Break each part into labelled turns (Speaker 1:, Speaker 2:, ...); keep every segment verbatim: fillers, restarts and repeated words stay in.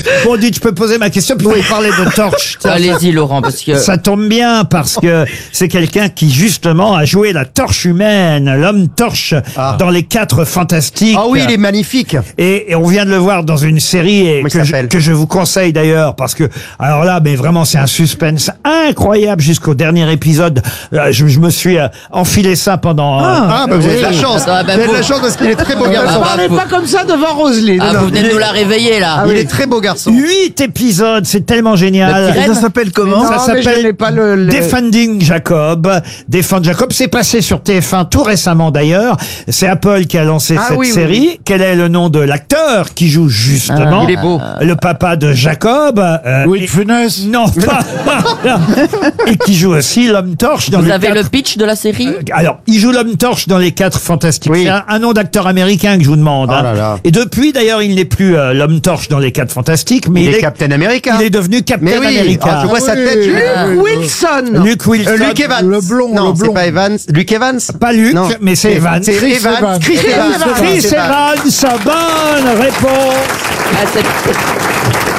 Speaker 1: Bon, dites, je peux poser ma question, puis vous parler de Torche. Tiens,
Speaker 2: Allez-y, Laurent, parce que...
Speaker 1: Ça tombe bien, parce que c'est quelqu'un qui, justement, a joué la torche humaine, l'homme torche,
Speaker 3: Ah.
Speaker 1: dans les quatre fantastiques.
Speaker 3: Ah oui, il est magnifique.
Speaker 1: Et, et on vient de le voir dans une série et
Speaker 3: Comment il
Speaker 1: que, je,
Speaker 3: s'appelle
Speaker 1: que je vous conseille d'ailleurs, parce que, alors là, mais vraiment, c'est un suspense incroyable jusqu'au dernier épisode. Euh, Je, je me suis euh, enfilé ça pendant... euh,
Speaker 3: Ah, bah vous avez de la
Speaker 2: Oui.
Speaker 3: chance.
Speaker 2: Ah, bah,
Speaker 3: vous avez de
Speaker 2: vous-
Speaker 3: la chance parce qu'il est très beau
Speaker 2: Ah,
Speaker 3: garçon.
Speaker 2: bah,
Speaker 4: Parlez
Speaker 2: faut-
Speaker 4: pas comme ça devant Roselyne.
Speaker 2: Ah,
Speaker 4: Non.
Speaker 2: vous venez de nous la réveiller, là.
Speaker 3: Il est très beau garçon.
Speaker 1: Huit épisodes, c'est tellement génial.
Speaker 2: Le petit
Speaker 5: Ça s'appelle comment?
Speaker 4: Non,
Speaker 1: Ça
Speaker 4: mais je
Speaker 1: s'appelle
Speaker 4: n'ai pas le- le-
Speaker 1: Defending Jacob. Defend Jacob, c'est passé sur T F un tout récemment d'ailleurs. C'est Apple qui a lancé
Speaker 4: Ah
Speaker 1: cette
Speaker 4: oui, oui,
Speaker 1: série.
Speaker 4: oui.
Speaker 1: Quel est le nom de l'acteur qui joue justement
Speaker 2: Ah, il est beau.
Speaker 1: le papa de Jacob euh,
Speaker 6: Louis de
Speaker 1: et-
Speaker 6: Funès.
Speaker 1: Non, pas. Et qui joue aussi l'homme torche dans
Speaker 2: Vous
Speaker 1: les
Speaker 2: avez
Speaker 1: quatre...
Speaker 2: le pitch de la série?
Speaker 1: Alors, il joue l'homme torche dans les quatre fantastiques.
Speaker 3: Oui.
Speaker 1: C'est un, un nom d'acteur américain que je vous demande.
Speaker 3: Oh
Speaker 1: hein.
Speaker 3: là là.
Speaker 1: Et depuis, d'ailleurs, il n'est plus euh, l'homme torche dans les quatre fantastiques, mais
Speaker 3: Il
Speaker 1: il,
Speaker 3: est Captain America.
Speaker 1: il est devenu Captain
Speaker 3: Mais oui,
Speaker 1: America.
Speaker 3: ah, je vois sa tête. je-
Speaker 4: Luke Wilson.
Speaker 1: Luke Wilson.
Speaker 3: Euh, Luke Evans.
Speaker 6: Le blond,
Speaker 3: Non,
Speaker 6: le
Speaker 3: c'est
Speaker 6: blond.
Speaker 3: pas Evans. Luke Evans.
Speaker 1: Pas Luke,
Speaker 3: Non.
Speaker 1: mais c'est Evans.
Speaker 3: C'est
Speaker 6: Chris
Speaker 3: Evans.
Speaker 6: Evans.
Speaker 3: Chris
Speaker 4: Chris
Speaker 3: Evans.
Speaker 4: Evans.
Speaker 1: Chris Evans, bonne réponse.
Speaker 2: Ah, c'est-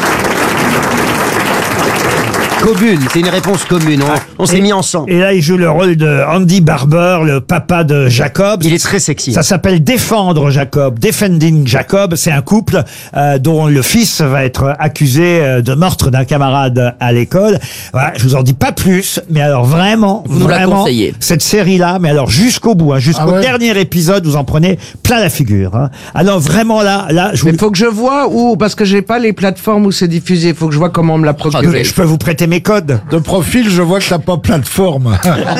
Speaker 3: Commune, c'est une réponse commune. On, on s'est mis ensemble.
Speaker 1: Et là, il joue le rôle de Andy Barber, le papa de Jacob.
Speaker 3: Il est très sexy.
Speaker 1: Ça s'appelle Défendre Jacob, Defending Jacob. C'est un couple euh, dont le fils va être accusé euh, de meurtre d'un camarade à l'école. Voilà, je vous en dis pas plus, mais alors vraiment,
Speaker 2: Vous nous la
Speaker 1: vraiment,
Speaker 2: conseillez.
Speaker 1: cette série-là, mais alors jusqu'au bout, hein, jusqu'au
Speaker 6: Ah ouais
Speaker 1: dernier épisode, vous en prenez plein la figure. Hein. Alors vraiment là, là, je vous
Speaker 4: Mais faut que je vois où, parce que j'ai pas les plateformes où c'est diffusé. Faut que je vois comment on me l'a procuré.
Speaker 2: Ah,
Speaker 1: je peux vous prêter mes codes.
Speaker 6: De profil, je vois que t'as pas plateforme.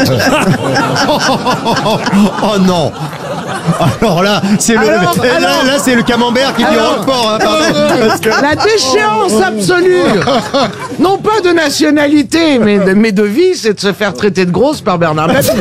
Speaker 3: Oh non. Alors là, c'est le,
Speaker 4: Alors,
Speaker 3: là,
Speaker 4: alors-
Speaker 3: là, c'est le camembert qui est du
Speaker 4: Alors-
Speaker 3: roquefort. Hein, pardon. Parce que-
Speaker 4: La déchéance absolue. Non pas de nationalité, mais de, mais de vie, c'est de se faire traiter de grosse par Bernard Mabille.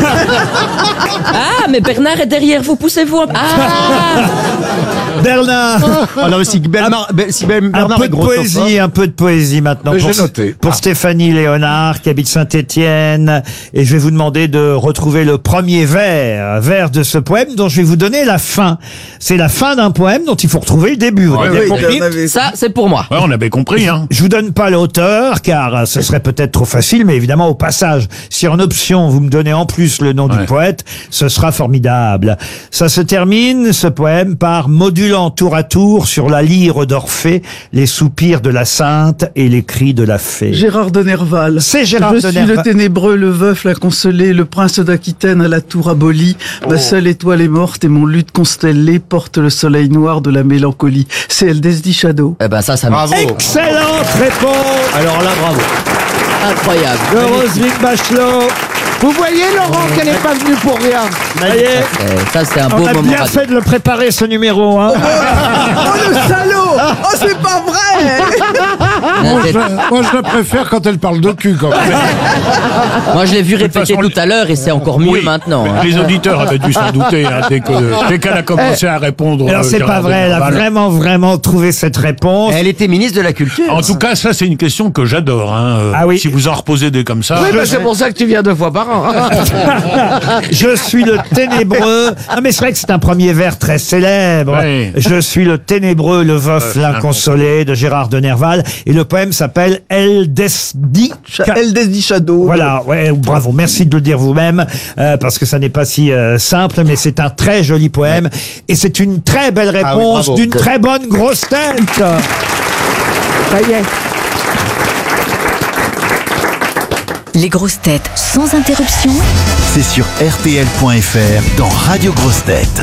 Speaker 2: Ah, mais Bernard est derrière vous, poussez-vous un peu. Ah!
Speaker 1: Bernard.
Speaker 3: Ah non, mais si Bernard, si
Speaker 1: Un
Speaker 3: Bernard
Speaker 1: peu
Speaker 3: est
Speaker 1: de
Speaker 3: grossophobe-
Speaker 1: poésie, un peu de poésie maintenant
Speaker 6: Mais
Speaker 1: pour,
Speaker 6: j'ai noté.
Speaker 1: pour
Speaker 6: Ah.
Speaker 1: Stéphanie Léonard qui habite Saint-Étienne et je vais vous demander de retrouver le premier vers, vers de ce poème dont je vais vous donner la fin. C'est la fin d'un poème dont il faut retrouver le début. Vous avez bien compris.
Speaker 2: Ça, c'est pour moi.
Speaker 6: Ouais, on avait compris, hein.
Speaker 1: Je vous donne pas l'auteur car euh, ce serait peut-être trop facile, mais évidemment au passage, si en option vous me donnez en plus le nom du
Speaker 6: Ouais.
Speaker 1: poète, ce sera formidable. Ça se termine, ce poème, par modulant tour à tour sur la lyre d'Orphée les soupirs de la sainte et les cris de la fée.
Speaker 5: Gérard de Nerval.
Speaker 1: C'est Gérard
Speaker 5: Je
Speaker 1: de
Speaker 5: suis
Speaker 1: Nerval.
Speaker 5: le ténébreux, le veuf, l'inconsolé, le prince d'Aquitaine à la tour abolie. Ma seule étoile est morte et mon luth constellé porte le soleil noir de la mélancolie. C'est Eldesdi Shadow.
Speaker 2: Eh ben, ça, ça me...
Speaker 3: Bravo.
Speaker 1: Excellente réponse
Speaker 3: Alors là, bravo.
Speaker 2: Incroyable.
Speaker 1: de Roselyne Bachelot.
Speaker 4: Vous voyez, Laurent, qu'elle n'est pas venue pour rien.
Speaker 1: Ça y est,
Speaker 2: Eh, Ça, c'est un
Speaker 1: on
Speaker 2: beau
Speaker 1: a
Speaker 2: moment.
Speaker 1: bien fait de le préparer ce numéro. Hein.
Speaker 5: Oh le salaud! Oh c'est pas vrai!
Speaker 6: Moi je, moi, je la préfère quand elle parle de cul, quand même.
Speaker 2: Moi, je l'ai vu
Speaker 6: toute
Speaker 2: répéter
Speaker 6: façon,
Speaker 2: tout à l'heure et c'est encore mieux
Speaker 6: Oui,
Speaker 2: maintenant. hein.
Speaker 6: Les auditeurs avaient dû s'en douter, hein, dès que- dès qu'elle a commencé à répondre.
Speaker 1: Alors
Speaker 6: euh,
Speaker 1: c'est pas
Speaker 6: Gérard
Speaker 1: vrai, elle a
Speaker 6: Denerval.
Speaker 1: vraiment vraiment trouvé cette réponse.
Speaker 3: Elle était ministre de la Culture.
Speaker 6: En tout cas, ça, c'est une question que j'adore. Hein. Euh,
Speaker 1: Ah oui.
Speaker 6: Si vous en reposez des comme ça.
Speaker 4: Oui, bah, c'est pour ça que tu viens deux fois par an.
Speaker 1: Je suis le ténébreux. Ah mais c'est vrai que c'est un premier vers très célèbre.
Speaker 6: Oui.
Speaker 1: Je suis le ténébreux, le veuf, l'inconsolé de Gérard de Nerval. Et le poème s'appelle Eldesdi.
Speaker 5: Eldesdi Shadow.
Speaker 1: Voilà, ouais, bravo. Merci de le dire vous-même, euh, parce que ça n'est pas si euh, simple, mais c'est un très joli poème. Et c'est une très belle
Speaker 3: Ah oui,
Speaker 1: réponse
Speaker 3: bravo.
Speaker 1: d'une très bonne grosse tête.
Speaker 4: Ça y est.
Speaker 7: Les grosses têtes sans interruption.
Speaker 8: C'est sur R T L point F R dans Radio Grosses Têtes.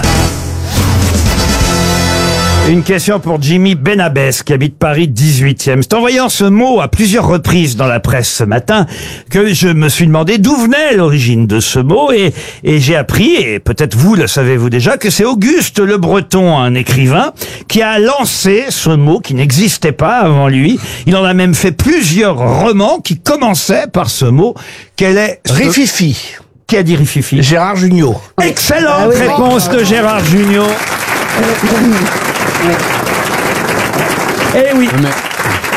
Speaker 1: Une question pour Jimmy Benabès, qui habite Paris dix-huitième. C'est en voyant ce mot à plusieurs reprises dans la presse ce matin que je me suis demandé d'où venait l'origine de ce mot et, et j'ai appris, et peut-être vous le savez-vous déjà, que c'est Auguste Le Breton, un écrivain, qui a lancé ce mot qui n'existait pas avant lui. Il en a même fait plusieurs romans qui commençaient par ce mot. Quel est ce...
Speaker 4: Rififi.
Speaker 1: Qui a dit Rififi?
Speaker 4: Gérard Jugnot.
Speaker 1: Excellente
Speaker 4: Ah oui.
Speaker 1: réponse de Gérard Jugnot. Eh oui.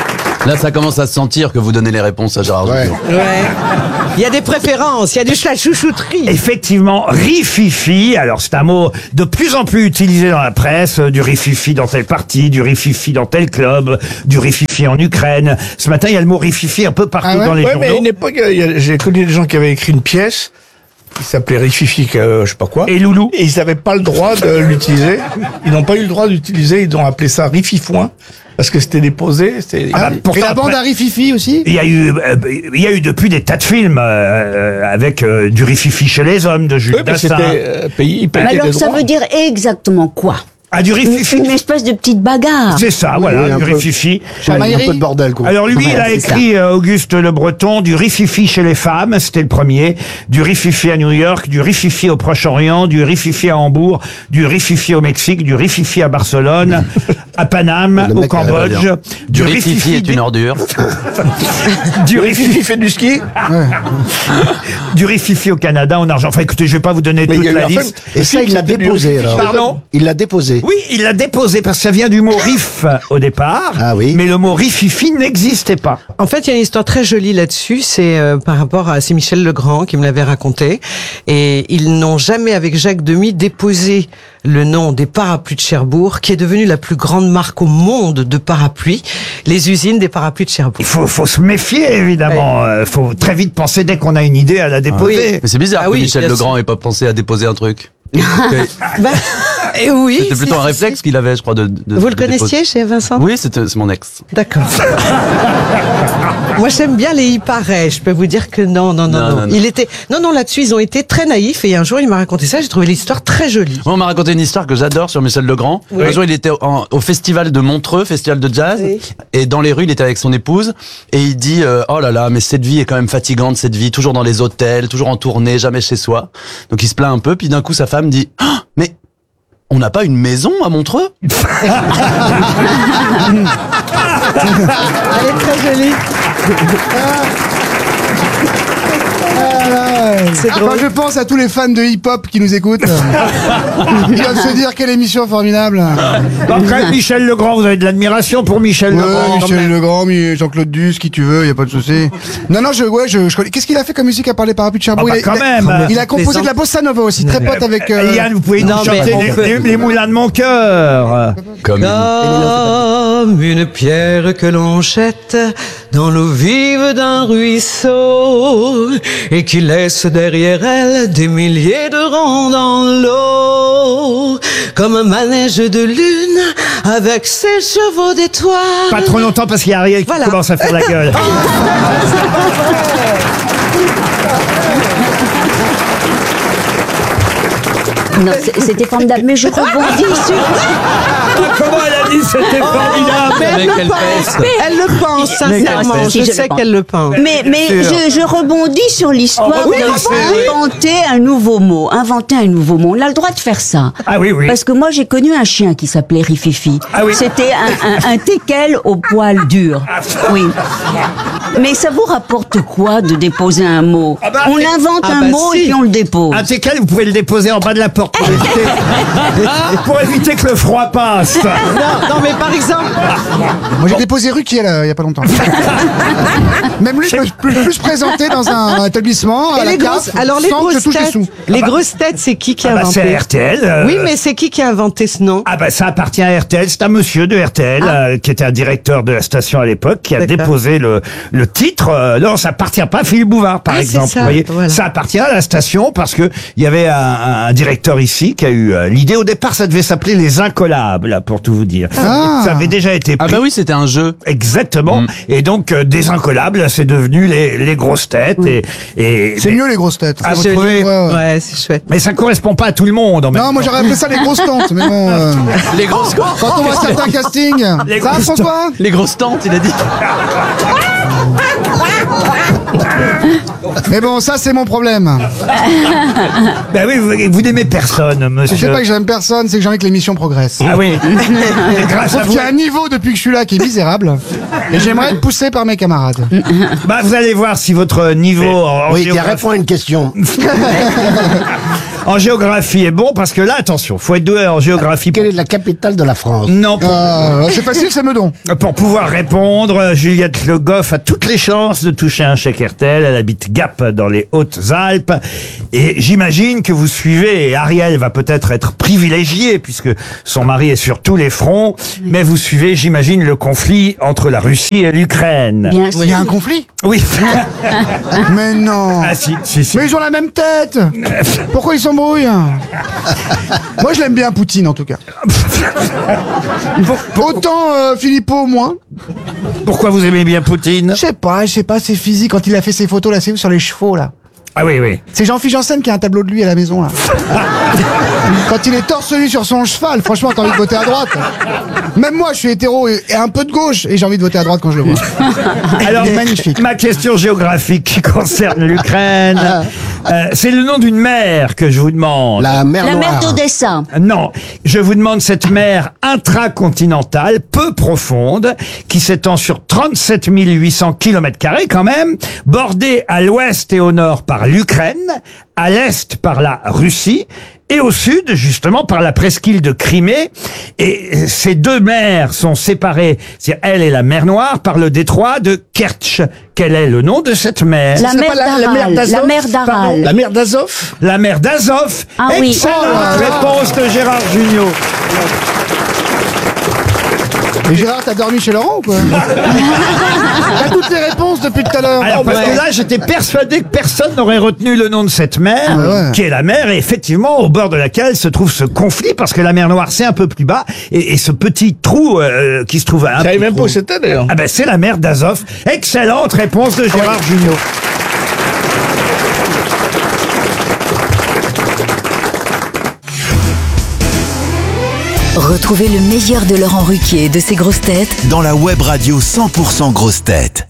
Speaker 9: Là, ça commence à se sentir que vous donnez les réponses à Gérard
Speaker 10: Ouais.
Speaker 9: Jugnot.
Speaker 11: Ouais. Il y a des préférences, il y a de la chouchouterie.
Speaker 1: Effectivement, rififi, alors c'est un mot de plus en plus utilisé dans la presse, euh, du rififi dans tel parti, du rififi dans tel club, du rififi en Ukraine. Ce matin, il y a le mot rififi un peu partout
Speaker 10: Ah ouais
Speaker 1: dans les
Speaker 6: Ouais,
Speaker 1: journaux.
Speaker 6: mais à une époque, il y a- j'ai connu des gens qui avaient écrit une pièce qui s'appelait Rififi, euh, je sais pas quoi.
Speaker 1: Et Loulou.
Speaker 6: Et ils n'avaient pas le droit de l'utiliser. Ils n'ont pas eu le droit d'utiliser, ils ont appelé ça Rififoin. Parce que c'était déposé. C'était...
Speaker 1: Ah bah, pourtant,
Speaker 10: Et la bande
Speaker 1: après,
Speaker 10: à Rififi aussi.
Speaker 1: il y a eu, euh, il y a eu depuis des tas de films euh, avec euh, du rififi chez les hommes de Jules
Speaker 6: Oui, mais
Speaker 1: Dassin.
Speaker 6: c'était euh, payé, ils payaient
Speaker 12: Alors
Speaker 6: des
Speaker 12: ça
Speaker 6: droits.
Speaker 12: veut dire exactement quoi?
Speaker 1: Ah, du
Speaker 12: Une,
Speaker 1: rififi.
Speaker 12: une espèce de petite bagarre.
Speaker 1: C'est ça,
Speaker 10: Oui,
Speaker 1: voilà,
Speaker 10: oui, un
Speaker 1: du
Speaker 10: peu.
Speaker 1: rififi.
Speaker 10: Un peu de bordel, quoi.
Speaker 1: Alors lui, il a
Speaker 12: Ouais, c'est
Speaker 1: écrit, euh, Auguste Le Breton, du rififi chez les femmes, c'était le premier, du rififi à New York, du rififi au Proche-Orient, du rififi à Hambourg, du rififi au Mexique, du rififi à Barcelone, à Paname,
Speaker 10: Le
Speaker 1: au
Speaker 10: mec,
Speaker 1: Cambodge,
Speaker 9: euh, Du rififi est une ordure.
Speaker 1: du
Speaker 6: Rififi
Speaker 1: rififi,
Speaker 6: fait du ski.
Speaker 1: du rififi au Canada, en argent. Enfin, écoutez, je vais pas vous donner
Speaker 6: Mais il
Speaker 1: toute
Speaker 6: y a eu
Speaker 1: la
Speaker 6: un
Speaker 1: liste.
Speaker 6: film-
Speaker 10: Et ça, il l'a
Speaker 6: C'était du
Speaker 10: déposé,
Speaker 6: rififi.
Speaker 10: alors.
Speaker 1: Pardon?
Speaker 10: Il l'a déposé.
Speaker 1: Oui, il l'a déposé parce que ça vient du mot riff au départ.
Speaker 10: Ah oui.
Speaker 1: Mais le mot rififi n'existait pas.
Speaker 11: En fait, il y a une histoire très jolie là-dessus. C'est euh, par rapport à c'est Michel Legrand qui me l'avait raconté. Et ils n'ont jamais, avec Jacques Demy, déposé le nom des parapluies de Cherbourg, qui est devenue la plus grande marque au monde de parapluies, les usines des parapluies de Cherbourg.
Speaker 1: Il faut, faut se méfier, évidemment. Il faut très vite penser, dès qu'on a une idée, à la déposer.
Speaker 9: Mais c'est bizarre
Speaker 11: Ah
Speaker 9: que
Speaker 11: oui,
Speaker 9: Michel
Speaker 11: bien
Speaker 9: Legrand
Speaker 11: sûr.
Speaker 9: ait pas pensé à déposer un truc.
Speaker 11: Bah, et oui.
Speaker 9: C'était plutôt
Speaker 11: c'est-
Speaker 9: un réflexe qu'il avait, je crois, de. de
Speaker 11: Vous le
Speaker 9: de déposer.
Speaker 11: connaissiez chez Vincent?
Speaker 9: Oui, c'était- c'est mon ex.
Speaker 11: D'accord. Moi, j'aime bien les il paraît. Je peux vous dire que non, non, non,
Speaker 9: Non,
Speaker 11: non.
Speaker 9: non, non.
Speaker 11: Il était, non, non, là-dessus, ils ont été très naïfs. Et un jour, il m'a raconté ça. J'ai trouvé l'histoire très jolie.
Speaker 9: Moi, on m'a raconté une histoire que j'adore sur Michel Legrand.
Speaker 11: Oui.
Speaker 9: Un jour, il était en- au festival de Montreux, festival de jazz,
Speaker 11: Oui.
Speaker 9: et dans les rues, il était avec son épouse, et il dit euh, oh là là, mais cette vie est quand même fatigante, cette vie, toujours dans les hôtels, toujours en tournée, jamais chez soi. Donc il se plaint un peu, puis d'un coup, sa femme dit ah, mais on n'a pas une maison à Montreux?
Speaker 11: Elle est très jolie. C'est
Speaker 10: Quand
Speaker 11: drôle.
Speaker 10: je pense à tous les fans de hip-hop qui nous écoutent, ils doivent se dire quelle émission formidable.
Speaker 1: Après, Michel Legrand, vous avez de l'admiration pour Michel
Speaker 10: Ouais,
Speaker 1: Legrand.
Speaker 10: Michel Legrand, mi- Jean-Claude Duss, qui tu veux, y a pas de souci. Non, non, je, ouais, je, je connais. Qu'est-ce qu'il a fait comme musique à part les parapluies de Cherbourg?
Speaker 1: Ah bah,
Speaker 10: il, a,
Speaker 1: quand
Speaker 10: il a-
Speaker 1: même.
Speaker 10: il a composé de la bossa nova aussi, très pote avec. euh,
Speaker 1: Yann, vous pouvez nous
Speaker 11: Non, mais
Speaker 1: chanter
Speaker 11: on
Speaker 1: les,
Speaker 11: peut-
Speaker 1: les- les moulins de mon cœur.
Speaker 9: Comme
Speaker 11: Comme une pierre que l'on jette dans l'eau vive d'un ruisseau et qui laisse derrière elle des milliers de ronds dans l'eau, comme un manège de lune avec ses chevaux d'étoiles.
Speaker 1: Pas trop longtemps parce qu'il y a Ariel qui
Speaker 11: Voilà.
Speaker 1: commence à faire la gueule.
Speaker 12: Non, c'est- c'était formidable. Mais je rebondis sur.
Speaker 1: Ah, comment elle a dit c'était formidable?
Speaker 11: Mais elle,
Speaker 9: Avec
Speaker 11: le
Speaker 9: elle
Speaker 11: pense.
Speaker 9: pèse.
Speaker 11: Elle le pense, sincèrement.
Speaker 12: Non, si,
Speaker 11: Je
Speaker 12: je le
Speaker 11: sais
Speaker 12: pense.
Speaker 11: qu'elle le pense.
Speaker 12: Mais, mais je, je rebondis sur l'histoire
Speaker 1: Oh, oui,
Speaker 12: de
Speaker 1: oui.
Speaker 12: inventer un nouveau mot. Inventer un nouveau mot. On a le droit de faire ça.
Speaker 1: Ah oui, oui.
Speaker 12: Parce que moi, j'ai connu un chien qui s'appelait Rififi.
Speaker 1: Ah oui.
Speaker 12: C'était un, un, un teckel au poil dur. Oui. Mais ça vous rapporte quoi de déposer un mot?
Speaker 1: Ah bah,
Speaker 12: On
Speaker 1: c'est-
Speaker 12: invente
Speaker 11: ah
Speaker 12: un
Speaker 11: bah
Speaker 12: mot
Speaker 11: si.
Speaker 12: et puis on le dépose.
Speaker 1: Un teckel, vous pouvez le déposer en bas de la porte pour éviter, pour éviter que le froid passe.
Speaker 11: Non, non, mais par exemple,
Speaker 10: Moi, j'ai déposé Ruquier, là, il y a pas longtemps. Même lui, je peux plus, plus se présenter dans un établissement. À
Speaker 11: et
Speaker 10: la
Speaker 11: les
Speaker 10: carte,
Speaker 11: grosses, alors les
Speaker 10: sans que je
Speaker 11: grosses
Speaker 10: touche les
Speaker 11: têtes,
Speaker 10: sous.
Speaker 11: les grosses têtes, c'est qui qui a
Speaker 1: Ah bah, c'est
Speaker 11: inventé?
Speaker 1: R T L. euh,
Speaker 11: Oui, mais c'est qui qui a inventé ce nom?
Speaker 1: Ah bah ça appartient à R T L, c'est un monsieur de R T L euh, qui était un directeur de la station à l'époque qui a
Speaker 11: D'accord.
Speaker 1: déposé le, le titre. Euh, non, ça appartient pas à Philippe Bouvard par
Speaker 11: Ah, c'est
Speaker 1: exemple.
Speaker 11: ça,
Speaker 1: vous voyez,
Speaker 11: voilà.
Speaker 1: ça appartient à la station parce que il y avait un, un directeur ici qui a eu euh, l'idée. Au départ, ça devait s'appeler les Incollables, là, pour tout vous dire.
Speaker 10: Ah.
Speaker 1: Ça avait déjà été
Speaker 9: Ah
Speaker 1: pris.
Speaker 9: bah oui, c'était un jeu.
Speaker 1: Exactement.
Speaker 9: Mm.
Speaker 1: Et donc euh, des Incollables, c'est devenu les, les grosses têtes et, et
Speaker 10: C'est
Speaker 1: mais-
Speaker 10: mieux les grosses têtes.
Speaker 1: Ah, vous
Speaker 11: Joli.
Speaker 1: trouvez
Speaker 10: Ouais, ouais.
Speaker 11: Ouais, c'est chouette.
Speaker 1: Mais ça correspond pas à tout le monde en même
Speaker 10: Non, moi
Speaker 1: temps.
Speaker 10: j'aurais appelé ça les grosses tantes, mais bon. euh,
Speaker 9: Les grosses
Speaker 10: quand on voit certains castings.
Speaker 1: Les
Speaker 10: Ça va,
Speaker 1: grosses
Speaker 10: François?
Speaker 9: Les grosses tantes, il a dit.
Speaker 10: Mais bon, ça, c'est mon problème.
Speaker 1: Ben oui, vous, vous n'aimez personne,
Speaker 10: Je
Speaker 1: monsieur.
Speaker 10: sais pas que j'aime personne, c'est que j'ai envie que l'émission progresse.
Speaker 1: Ah oui. Et grâce à
Speaker 10: Sauf
Speaker 1: vous,
Speaker 10: qu'il y a un niveau depuis que je suis là qui est misérable. Et j'aimerais être poussé par mes camarades.
Speaker 1: bah, vous allez voir si votre niveau en, en
Speaker 3: Oui, qui
Speaker 1: géographie-
Speaker 3: répond à une question.
Speaker 1: en géographie est bon parce que là, attention, faut être doué en géographie.
Speaker 13: Quelle est la capitale de la France?
Speaker 1: Non, pour,
Speaker 10: Euh, c'est facile, c'est Meudon.
Speaker 1: pour pouvoir répondre, Juliette Le Goff a toutes les chances de toucher un chèque R T L. Elle habite Gap dans les Hautes-Alpes. Et j'imagine que vous suivez, et Ariel va peut-être être privilégiée puisque son mari est sur tous les fronts, mais vous suivez, j'imagine, le conflit entre la Russie et l'Ukraine.
Speaker 12: Bien
Speaker 10: Il y a un conflit?
Speaker 1: Oui.
Speaker 10: Mais non.
Speaker 1: Ah si, si, si.
Speaker 10: Mais ils ont la même tête. Pourquoi ils s'embrouillent? Moi, je l'aime bien, Poutine, en tout cas. Autant euh, Philippot, moins.
Speaker 1: Pourquoi vous aimez bien Poutine?
Speaker 10: Je sais pas, je sais pas, c'est physique. Quand il a fait ses photos, là, c'est sur les chevaux, là.
Speaker 1: Ah oui, oui.
Speaker 10: C'est Jean-Philippe Janssen qui a un tableau de lui à la maison, là. Quand il est torse nu sur son cheval, franchement, t'as envie de voter à droite. Même moi, je suis hétéro et, et un peu de gauche, et j'ai envie de voter à droite quand je le vois.
Speaker 1: Alors,
Speaker 10: Il est magnifique.
Speaker 1: ma question géographique qui concerne l'Ukraine, euh, c'est le nom d'une mer que je vous demande.
Speaker 13: La mer
Speaker 12: La mer
Speaker 13: Noire.
Speaker 12: d'Odessa.
Speaker 1: Non, je vous demande cette mer intracontinentale, peu profonde, qui s'étend sur trente-sept mille huit cents kilomètres carrés quand même, bordée à l'ouest et au nord par l'Ukraine, à l'est par la Russie, et au sud, justement, par la presqu'île de Crimée. Et ces deux mers sont séparées, c'est elle et la mer Noire, par le détroit de Kertch. Quel est le nom de cette mer?
Speaker 12: La
Speaker 13: C'est
Speaker 12: mer
Speaker 13: pas la- la mer
Speaker 12: d'Aral.
Speaker 13: d'Azov,
Speaker 12: La mer
Speaker 13: pardon.
Speaker 12: d'Aral.
Speaker 13: La mer d'Azov?
Speaker 1: La mer d'Azov.
Speaker 12: Ah oui.
Speaker 1: Excellente
Speaker 10: Oh là là.
Speaker 1: réponse de Gérard Jugnot.
Speaker 10: Et Gérard, t'as dormi chez Laurent ou quoi? T'as toutes les réponses depuis tout à l'heure.
Speaker 1: Alors,
Speaker 10: Oh,
Speaker 1: parce
Speaker 10: ouais.
Speaker 1: que là, j'étais persuadé que personne n'aurait retenu le nom de cette mer,
Speaker 10: Ah ouais.
Speaker 1: qui est la mer, et effectivement, au bord de laquelle se trouve ce conflit, parce que la mer Noire, c'est un peu plus bas, et, et ce petit trou euh, qui se trouve à un
Speaker 6: Je savais
Speaker 1: peu
Speaker 6: même pas
Speaker 1: trop-
Speaker 6: où c'était d'ailleurs.
Speaker 1: Ah ben, c'est la mer d'Azov. Excellente réponse de Gérard Jugnot.
Speaker 7: Retrouvez le meilleur de Laurent Ruquier et de ses grosses têtes
Speaker 8: Dans la web radio cent pour cent grosses têtes.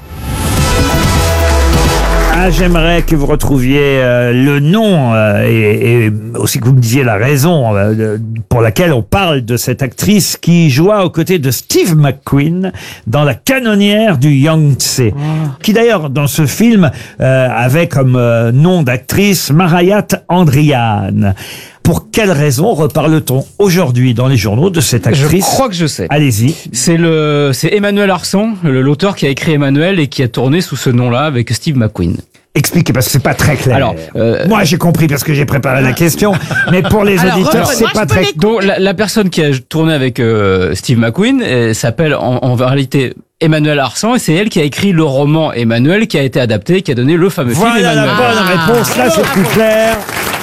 Speaker 1: Ah, j'aimerais que vous retrouviez euh, le nom euh, et, et aussi que vous me disiez la raison euh, de- pour laquelle on parle de cette actrice qui joua aux côtés de Steve McQueen dans La canonnière du Yangtze, qui d'ailleurs dans ce film euh, avait comme euh, nom d'actrice Marayat Andrian. Pour quelle raison reparle-t-on aujourd'hui dans les journaux de cette
Speaker 14: Je
Speaker 1: actrice?
Speaker 14: crois que je sais.
Speaker 1: Allez-y.
Speaker 14: C'est le, c'est Emmanuel Arsan, le- l'auteur qui a écrit Emmanuel et qui a tourné sous ce nom-là avec Steve McQueen.
Speaker 1: Expliquez parce que c'est pas très clair.
Speaker 14: Alors, euh,
Speaker 1: moi j'ai compris parce que j'ai préparé la question, mais pour les
Speaker 14: Alors,
Speaker 1: auditeurs
Speaker 14: reprenez-
Speaker 1: c'est pas très.
Speaker 14: Donc la, la personne qui a tourné avec euh, Steve McQueen euh, s'appelle en, en réalité Emmanuel Arsan et c'est elle qui a écrit le roman Emmanuel qui a été adapté, qui a donné le fameux film
Speaker 1: Voilà
Speaker 14: Emmanuel.
Speaker 1: la bonne réponse, là c'est plus clair.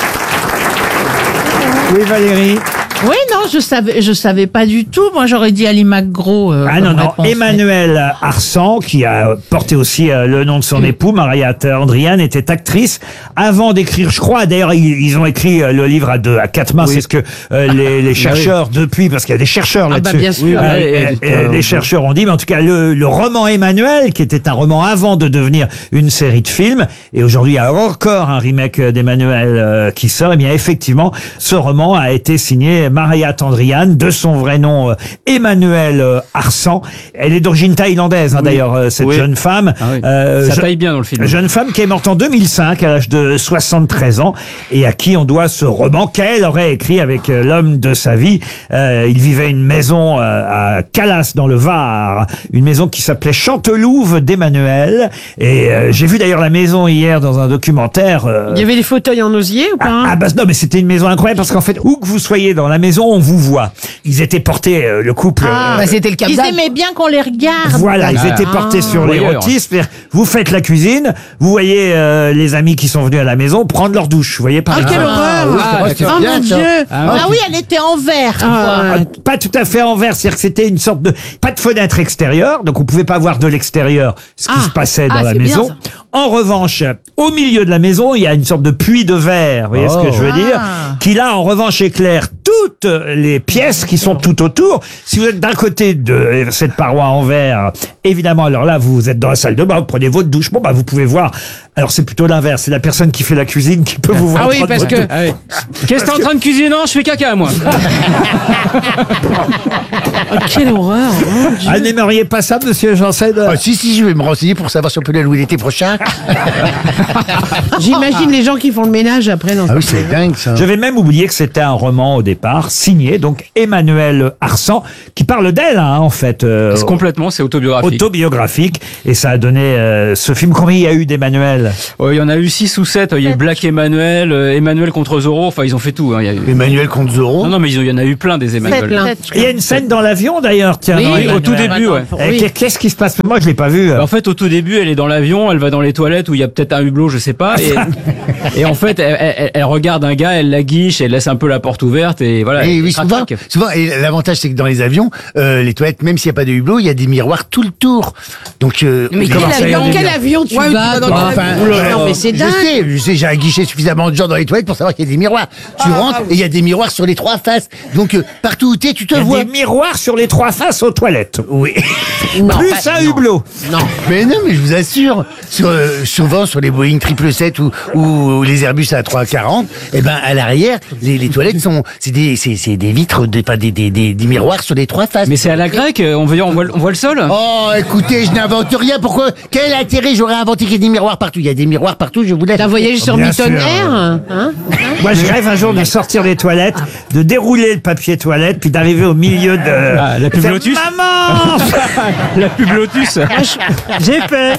Speaker 1: Oui Valérie.
Speaker 15: Oui, non, je savais, je savais pas du tout. Moi, j'aurais dit Ali McGraw. euh,
Speaker 1: Ah
Speaker 15: comme
Speaker 1: non, non,
Speaker 15: réponse.
Speaker 1: Emmanuel Arsan, qui a porté aussi euh, le nom de son époux, Marayat Andrian, était actrice avant d'écrire, je crois, d'ailleurs, ils, ils ont écrit euh, le livre à deux, à quatre mains, c'est ce que euh, les, les chercheurs depuis, parce qu'il y a des chercheurs
Speaker 15: Ah bah,
Speaker 1: là-dessus.
Speaker 15: bien sûr.
Speaker 1: Euh,
Speaker 14: Oui, ouais,
Speaker 1: euh,
Speaker 14: ouais,
Speaker 1: euh,
Speaker 14: ouais.
Speaker 1: les chercheurs ont dit, mais en tout cas, le, le roman Emmanuel, qui était un roman avant de devenir une série de films, et aujourd'hui, il y a encore un remake d'Emmanuel euh, qui sort, et bien, effectivement, ce roman a été signé Marayat Andrian, de son vrai nom euh, Emmanuel euh, Arsan. Elle est d'origine thaïlandaise, hein,
Speaker 14: Oui.
Speaker 1: d'ailleurs, euh, cette
Speaker 14: Oui.
Speaker 1: jeune femme.
Speaker 14: Ah oui.
Speaker 1: Euh,
Speaker 14: Ça
Speaker 1: je-
Speaker 14: taille bien dans le film.
Speaker 1: Jeune femme qui est morte en deux mille cinq à l'âge de soixante-treize ans et à qui on doit ce roman qu'elle aurait écrit avec euh, l'homme de sa vie. Euh, il vivait une maison euh, à Calas dans le Var, une maison qui s'appelait Chantelouve d'Emmanuel. Et euh, j'ai vu d'ailleurs la maison hier dans un documentaire. euh,
Speaker 15: Il y avait les fauteuils en osier ou pas hein
Speaker 1: ah bah non, mais c'était une maison incroyable parce qu'en fait, où que vous soyez dans la maison, on vous voit. Ils étaient portés, euh, le couple.
Speaker 15: Ah,
Speaker 1: euh,
Speaker 15: bah, c'était le Ils aimaient bien qu'on les regarde.
Speaker 1: Voilà, ils
Speaker 14: Ah.
Speaker 1: étaient portés sur
Speaker 14: Voyeur.
Speaker 1: l'érotisme. C'est-à-dire, vous faites la cuisine, vous voyez euh, les amis qui sont venus à la maison prendre leur douche. Vous voyez par
Speaker 15: Ah, quelle
Speaker 1: exemple.
Speaker 15: horreur
Speaker 14: Ah, d'accord.
Speaker 15: Oh mon Dieu
Speaker 14: Ah,
Speaker 15: Ah oui, elle était en verre
Speaker 1: Ah, pas tout à fait envers, c'est-à-dire que c'était une sorte de pas de fenêtre extérieure, donc on pouvait pas voir de l'extérieur ce qui
Speaker 15: Ah.
Speaker 1: se passait dans
Speaker 15: Ah,
Speaker 1: la
Speaker 15: c'est bien,
Speaker 1: maison.
Speaker 15: ça.
Speaker 1: En revanche, au milieu de la maison, il y a une sorte de puits de verre, vous voyez ce que je veux dire,
Speaker 15: Ah.
Speaker 1: qui là, en revanche, éclaire toutes les pièces qui sont tout autour. Si vous êtes d'un côté de cette paroi en verre, évidemment, alors là, vous êtes dans la salle de bain, vous prenez votre douche. Bon, bah, vous pouvez voir. Alors, c'est plutôt l'inverse. C'est la personne qui fait la cuisine qui peut vous voir.
Speaker 14: Ah oui,
Speaker 1: prendre
Speaker 14: parce
Speaker 1: votre
Speaker 14: que.
Speaker 1: douche.
Speaker 14: Ah oui. Qu'est-ce que t'es en train de cuisiner? Non, je fais caca, moi.
Speaker 15: Oh, quelle horreur. Mon Dieu.
Speaker 1: Ah, n'aimeriez pas ça, monsieur Janssen?
Speaker 13: Ah, si, si, je vais me renseigner pour savoir si on peut aller louer l'été prochain.
Speaker 15: J'imagine les gens qui font le ménage après. Dans
Speaker 13: Ah oui, c'est dingue ça.
Speaker 1: J'avais même oublié que c'était un roman au départ, signé donc Emmanuelle Arsan, qui parle d'elle, hein, en fait. euh,
Speaker 14: C'est complètement, c'est autobiographique.
Speaker 1: autobiographique. Et ça a donné euh, ce film. Combien il y a eu d'Emmanuel?
Speaker 14: Euh, Il y en a eu six ou sept. Il y a eu Black Emmanuel, euh, Emmanuel contre Zorro. Enfin, ils ont fait tout. Hein. Il y a eu...
Speaker 13: Emmanuel contre Zorro.
Speaker 14: Non, non, mais ils ont- il y en a eu plein des Emmanuel.
Speaker 1: Il y a une scène dans l'avion d'ailleurs, tiens.
Speaker 14: Oui,
Speaker 1: dans
Speaker 14: au
Speaker 1: Emmanuel.
Speaker 14: tout début, ouais.
Speaker 1: Et qu'est- Qu'est-ce qui se passe? Moi, je l'ai pas vu.
Speaker 14: En fait, au tout début, elle est dans l'avion, elle va dans les toilettes où il y a peut-être un hublot, je sais pas. Et, et en fait, elle, elle- elle regarde un gars, elle la guiche, elle laisse un peu la porte ouverte et voilà.
Speaker 13: Et
Speaker 14: elle
Speaker 13: oui,
Speaker 14: craque,
Speaker 13: souvent,
Speaker 14: craque.
Speaker 13: souvent, et l'avantage c'est que dans les avions, euh, les toilettes, même s'il n'y a pas de hublot, il y a des miroirs tout le tour. Donc, euh,
Speaker 15: Mais
Speaker 13: comment
Speaker 15: quel
Speaker 13: ça, il y a
Speaker 15: avion,
Speaker 13: des
Speaker 15: quel
Speaker 13: miroirs
Speaker 15: avion tu
Speaker 13: Ouais, mais
Speaker 15: vas
Speaker 13: tu
Speaker 15: dans
Speaker 13: vas
Speaker 15: quel
Speaker 13: enfin,
Speaker 15: avion
Speaker 13: oulala.
Speaker 15: Non, mais c'est
Speaker 13: je
Speaker 15: dingue.
Speaker 13: sais, je sais, j'ai un guichet suffisamment de gens dans les toilettes pour savoir qu'il y a des miroirs. Tu rentres et il y a des miroirs sur les trois faces. Donc, euh, partout où t'es, tu te
Speaker 1: Il y a
Speaker 13: vois.
Speaker 1: des miroirs sur les trois faces aux toilettes.
Speaker 13: Oui.
Speaker 15: Non,
Speaker 1: Plus
Speaker 15: pas-
Speaker 1: un
Speaker 15: non.
Speaker 1: hublot.
Speaker 15: Non.
Speaker 13: Mais non, mais je vous assure, sur, euh, souvent sur les Boeing triple sept ou, ou les Airbus A trois cent quarante, eh ben à l'arrière, les, les toilettes sont, c'est des, c'est, c'est des vitres, des, pas des, des, des, des miroirs sur les trois faces.
Speaker 14: Mais c'est à la grecque, on veut dire, on voit, le- on voit le sol.
Speaker 13: Oh, écoutez, je n'invente rien. Pourquoi? Quel intérêt j'aurais inventé qu'il y ait des miroirs partout? Il y a des miroirs partout, je vous laisse.
Speaker 15: T'as voyagé sur
Speaker 1: Bien
Speaker 15: Mytton
Speaker 1: sûr.
Speaker 15: Air hein
Speaker 1: Moi, je rêve un jour de sortir des toilettes, de dérouler le papier toilette, puis d'arriver au milieu de...
Speaker 14: Ah, la pub
Speaker 1: Faire,
Speaker 14: Lotus.
Speaker 1: Maman.
Speaker 14: La pub Lotus.
Speaker 1: J'ai fait.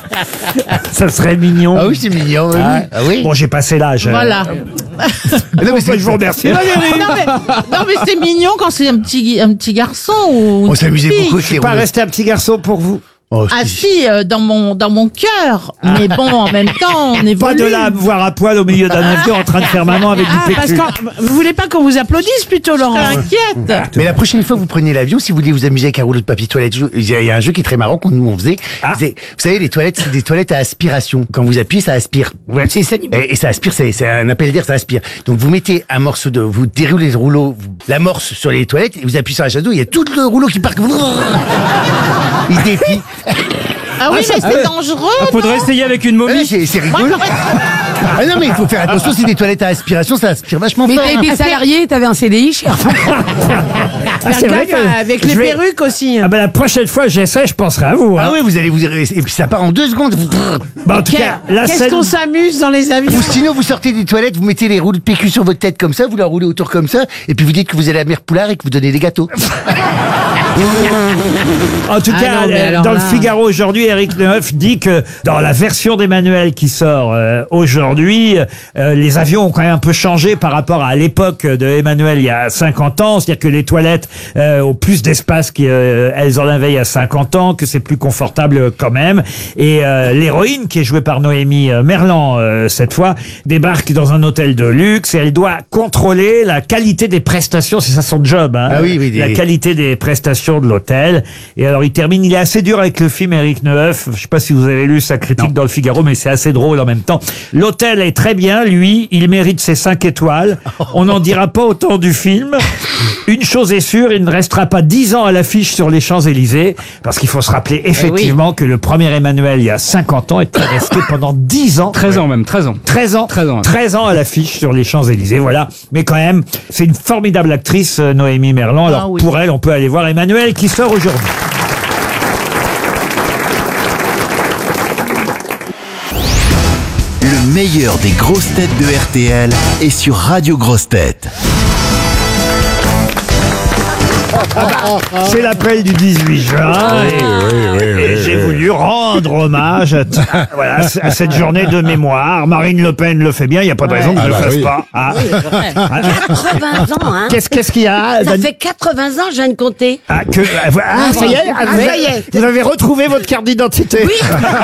Speaker 1: Ça serait mignon.
Speaker 13: Ah oui, c'est mignon. oui.
Speaker 1: Ah,
Speaker 13: Ah oui.
Speaker 1: Bon, j'ai passé l'âge.
Speaker 15: Voilà.
Speaker 1: Non, mais je vous remercie. Valérie.
Speaker 15: non, mais, non, mais c'est mignon quand c'est un petit, un petit garçon ou.
Speaker 13: On
Speaker 15: une
Speaker 13: s'amusait
Speaker 15: petite
Speaker 13: beaucoup
Speaker 15: fille.
Speaker 13: avec les
Speaker 1: Pas
Speaker 13: rouleaux.
Speaker 1: rester un petit garçon pour vous.
Speaker 13: Oh,
Speaker 15: Ah
Speaker 13: si.
Speaker 15: si, euh, dans mon dans mon cœur. Mais bon, en même temps, on évolue.
Speaker 1: Pas de là à me voir à poil au milieu d'un avion en train de faire maman avec
Speaker 15: Ah,
Speaker 1: du
Speaker 15: parce
Speaker 1: PQ.
Speaker 15: que vous voulez pas qu'on vous applaudisse plutôt, Laurent? T'inquiète.
Speaker 13: Mais la prochaine fois que vous prenez l'avion, si vous voulez vous amuser avec un rouleau de papier toilette, il y a il y a un jeu qui est très marrant qu'on nous on faisait.
Speaker 1: Ah.
Speaker 13: C'est- Vous savez, les toilettes, c'est des toilettes à aspiration. Quand vous appuyez, ça aspire.
Speaker 1: Ouais.
Speaker 13: C'est ça. Et, et ça aspire, c'est c'est un appel d'air, ça aspire. Donc vous mettez un morceau de, vous déroulez le rouleau, vous l'amorce sur les toilettes, et vous appuyez sur la chasse d'eau, il y a tout le rouleau qui part. Il se déplie.
Speaker 15: Ah oui,
Speaker 14: Ah,
Speaker 15: mais
Speaker 14: ça-
Speaker 15: c'est
Speaker 14: ah,
Speaker 15: dangereux.
Speaker 14: Faudrait essayer avec une
Speaker 13: Ouais,
Speaker 14: momie.
Speaker 13: c'est c'est
Speaker 15: Moi,
Speaker 13: rigolo.
Speaker 15: j'aurais-
Speaker 13: Ah non, mais il faut faire attention, c'est des toilettes à aspiration, ça aspire vachement
Speaker 16: Mais
Speaker 13: fort.
Speaker 16: t'as
Speaker 13: hein.
Speaker 16: été salarié, t'avais un C D I chez
Speaker 1: Ah, c'est vrai
Speaker 15: Gaffe
Speaker 1: que
Speaker 15: avec
Speaker 1: je
Speaker 15: les
Speaker 1: vais-
Speaker 15: perruques aussi.
Speaker 1: Ah ben la prochaine fois que j'essaie, je penserai à vous. Hein.
Speaker 13: Ah oui, vous allez vous et puis ça part en deux secondes.
Speaker 1: Bah, en tout cas, la
Speaker 15: Qu'est-ce
Speaker 1: scène...
Speaker 15: qu'on s'amuse dans les avions?
Speaker 13: Ou sinon, vous sortez des toilettes, vous mettez les rouleaux de P Q sur votre tête comme ça, vous la roulez autour comme ça, et puis vous dites que vous allez à Mère Poulard et que vous donnez des gâteaux.
Speaker 1: En tout
Speaker 15: Ah
Speaker 1: cas,
Speaker 15: non, mais
Speaker 1: euh,
Speaker 15: alors
Speaker 1: dans
Speaker 15: là-
Speaker 1: le Figaro aujourd'hui, Éric Neuf dit que dans la version d'Emmanuel qui sort euh, aujourd'hui, euh, les avions ont quand même un peu changé par rapport à l'époque de Emmanuel il y a cinquante ans. C'est-à-dire que les toilettes euh, ont plus d'espace qu'elles en avaient il y a cinquante ans, que c'est plus confortable quand même. Et euh, l'héroïne, qui est jouée par Noémie euh, Merlan euh, cette fois, débarque dans un hôtel de luxe et elle doit contrôler la qualité des prestations. C'est ça son job, hein,
Speaker 13: Ah oui, oui,
Speaker 1: la
Speaker 13: des-
Speaker 1: qualité des prestations de l'hôtel. Et alors il termine, il est assez dur avec le film Éric Neuf. Je sais pas si vous avez lu sa critique dans le Figaro, mais c'est assez drôle en même temps. L'hôtel est très bien, lui, il mérite ses cinq étoiles. On n'en dira pas autant du film. Une chose est sûre, il ne restera pas dix ans à l'affiche sur les Champs-Élysées, parce qu'il faut se rappeler effectivement que le premier Emmanuel, il y a cinquante ans, était resté pendant dix ans.
Speaker 14: treize ans même, treize ans.
Speaker 1: treize ans.
Speaker 14: treize ans, ouais.
Speaker 1: treize ans à l'affiche sur les Champs-Élysées, voilà. Mais quand même, c'est une formidable actrice, euh, Noémie Merlan. Alors,
Speaker 15: Ah oui.
Speaker 1: pour elle, on peut aller voir Emmanuel qui sort aujourd'hui.
Speaker 8: Le meilleur des grosses têtes de R T L est sur Radio Grosses Têtes.
Speaker 1: C'est l'appel du dix-huit juin et, et j'ai voulu rendre hommage à, t- voilà, à cette journée de mémoire. Marine Le Pen le fait bien, il n'y a pas de raison que je ne le fasse pas. Ah.
Speaker 17: quatre-vingts ans, hein.
Speaker 1: Qu'est-ce qu'est-ce qu'il y a
Speaker 17: Ça
Speaker 1: Dan-
Speaker 17: fait quatre-vingts ans, je viens de compter.
Speaker 1: Ah, que, ah, vo- ah, ça y est, ah,
Speaker 17: Ah,
Speaker 1: vous,
Speaker 17: ça
Speaker 1: avez-
Speaker 17: y est.
Speaker 1: vous avez retrouvé votre carte d'identité.
Speaker 17: Oui.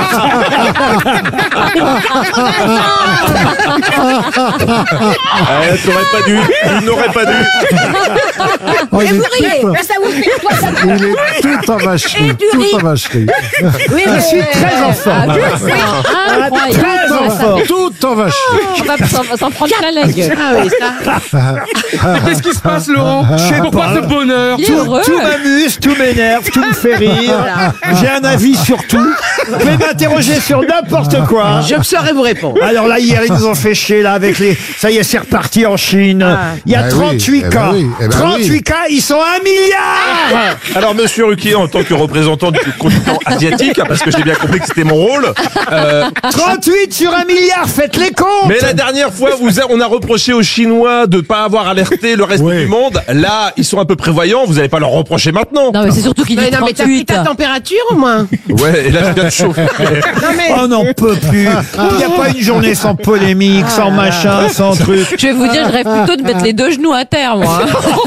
Speaker 18: Ah, t'aurais pas dû, il n'aurait pas dû.
Speaker 17: Mais vous riez, mais ça vous fait quoi ça
Speaker 10: Il est tout en vacherie,
Speaker 17: Et tu
Speaker 10: tout
Speaker 17: ris.
Speaker 10: en vacherie.
Speaker 17: Oui,
Speaker 1: Je
Speaker 17: mais-
Speaker 1: suis très en forme.
Speaker 17: Ah, je sais.
Speaker 1: Ah,
Speaker 17: Incroyable.
Speaker 1: très en forme.
Speaker 10: Tout
Speaker 16: temps va chier.
Speaker 2: On va s'en- s'en prendre plein la gueule.
Speaker 15: Ah oui, ça.
Speaker 11: Mais qu'est-ce qui se passe, Laurent? Pourquoi ce bonheur?
Speaker 2: Il est heureux.
Speaker 1: Tout m'amuse, tout m'énerve, tout me fait rire. J'ai un avis sur tout. Vous pouvez m'interroger sur n'importe quoi.
Speaker 4: Je saurais vous répondre.
Speaker 1: Alors là, hier, ils nous ont fait chier, là, avec les... Ça y est, c'est reparti en Chine. Il y a
Speaker 16: Ah oui,
Speaker 1: trente-huit
Speaker 16: eh ben
Speaker 1: cas.
Speaker 16: oui, eh ben
Speaker 1: trente-huit
Speaker 16: oui.
Speaker 1: cas, ils sont un milliard.
Speaker 18: Alors, monsieur Ruquier, en tant que représentant du continent asiatique, parce que j'ai bien compris que c'était mon rôle, euh,
Speaker 1: trente-huit sur un milliard, faites les comptes.
Speaker 18: mais la dernière fois, vous a- on a reproché aux Chinois de pas avoir alerté le reste
Speaker 16: Oui.
Speaker 18: du monde. Là, ils sont un peu prévoyants, vous allez pas leur reprocher maintenant.
Speaker 2: Non, mais c'est surtout qu'il dit
Speaker 15: Mais non, mais t'as pris
Speaker 2: trente-huit.
Speaker 15: ta température au moins.
Speaker 18: Ouais, et là, je viens de chauffer.
Speaker 15: Non, mais.
Speaker 1: Oh, on n'en peut plus. Il n'y a pas une journée sans polémique, sans machin, sans truc.
Speaker 2: Je vais vous dire, je rêve plutôt de mettre les deux genoux à terre, moi.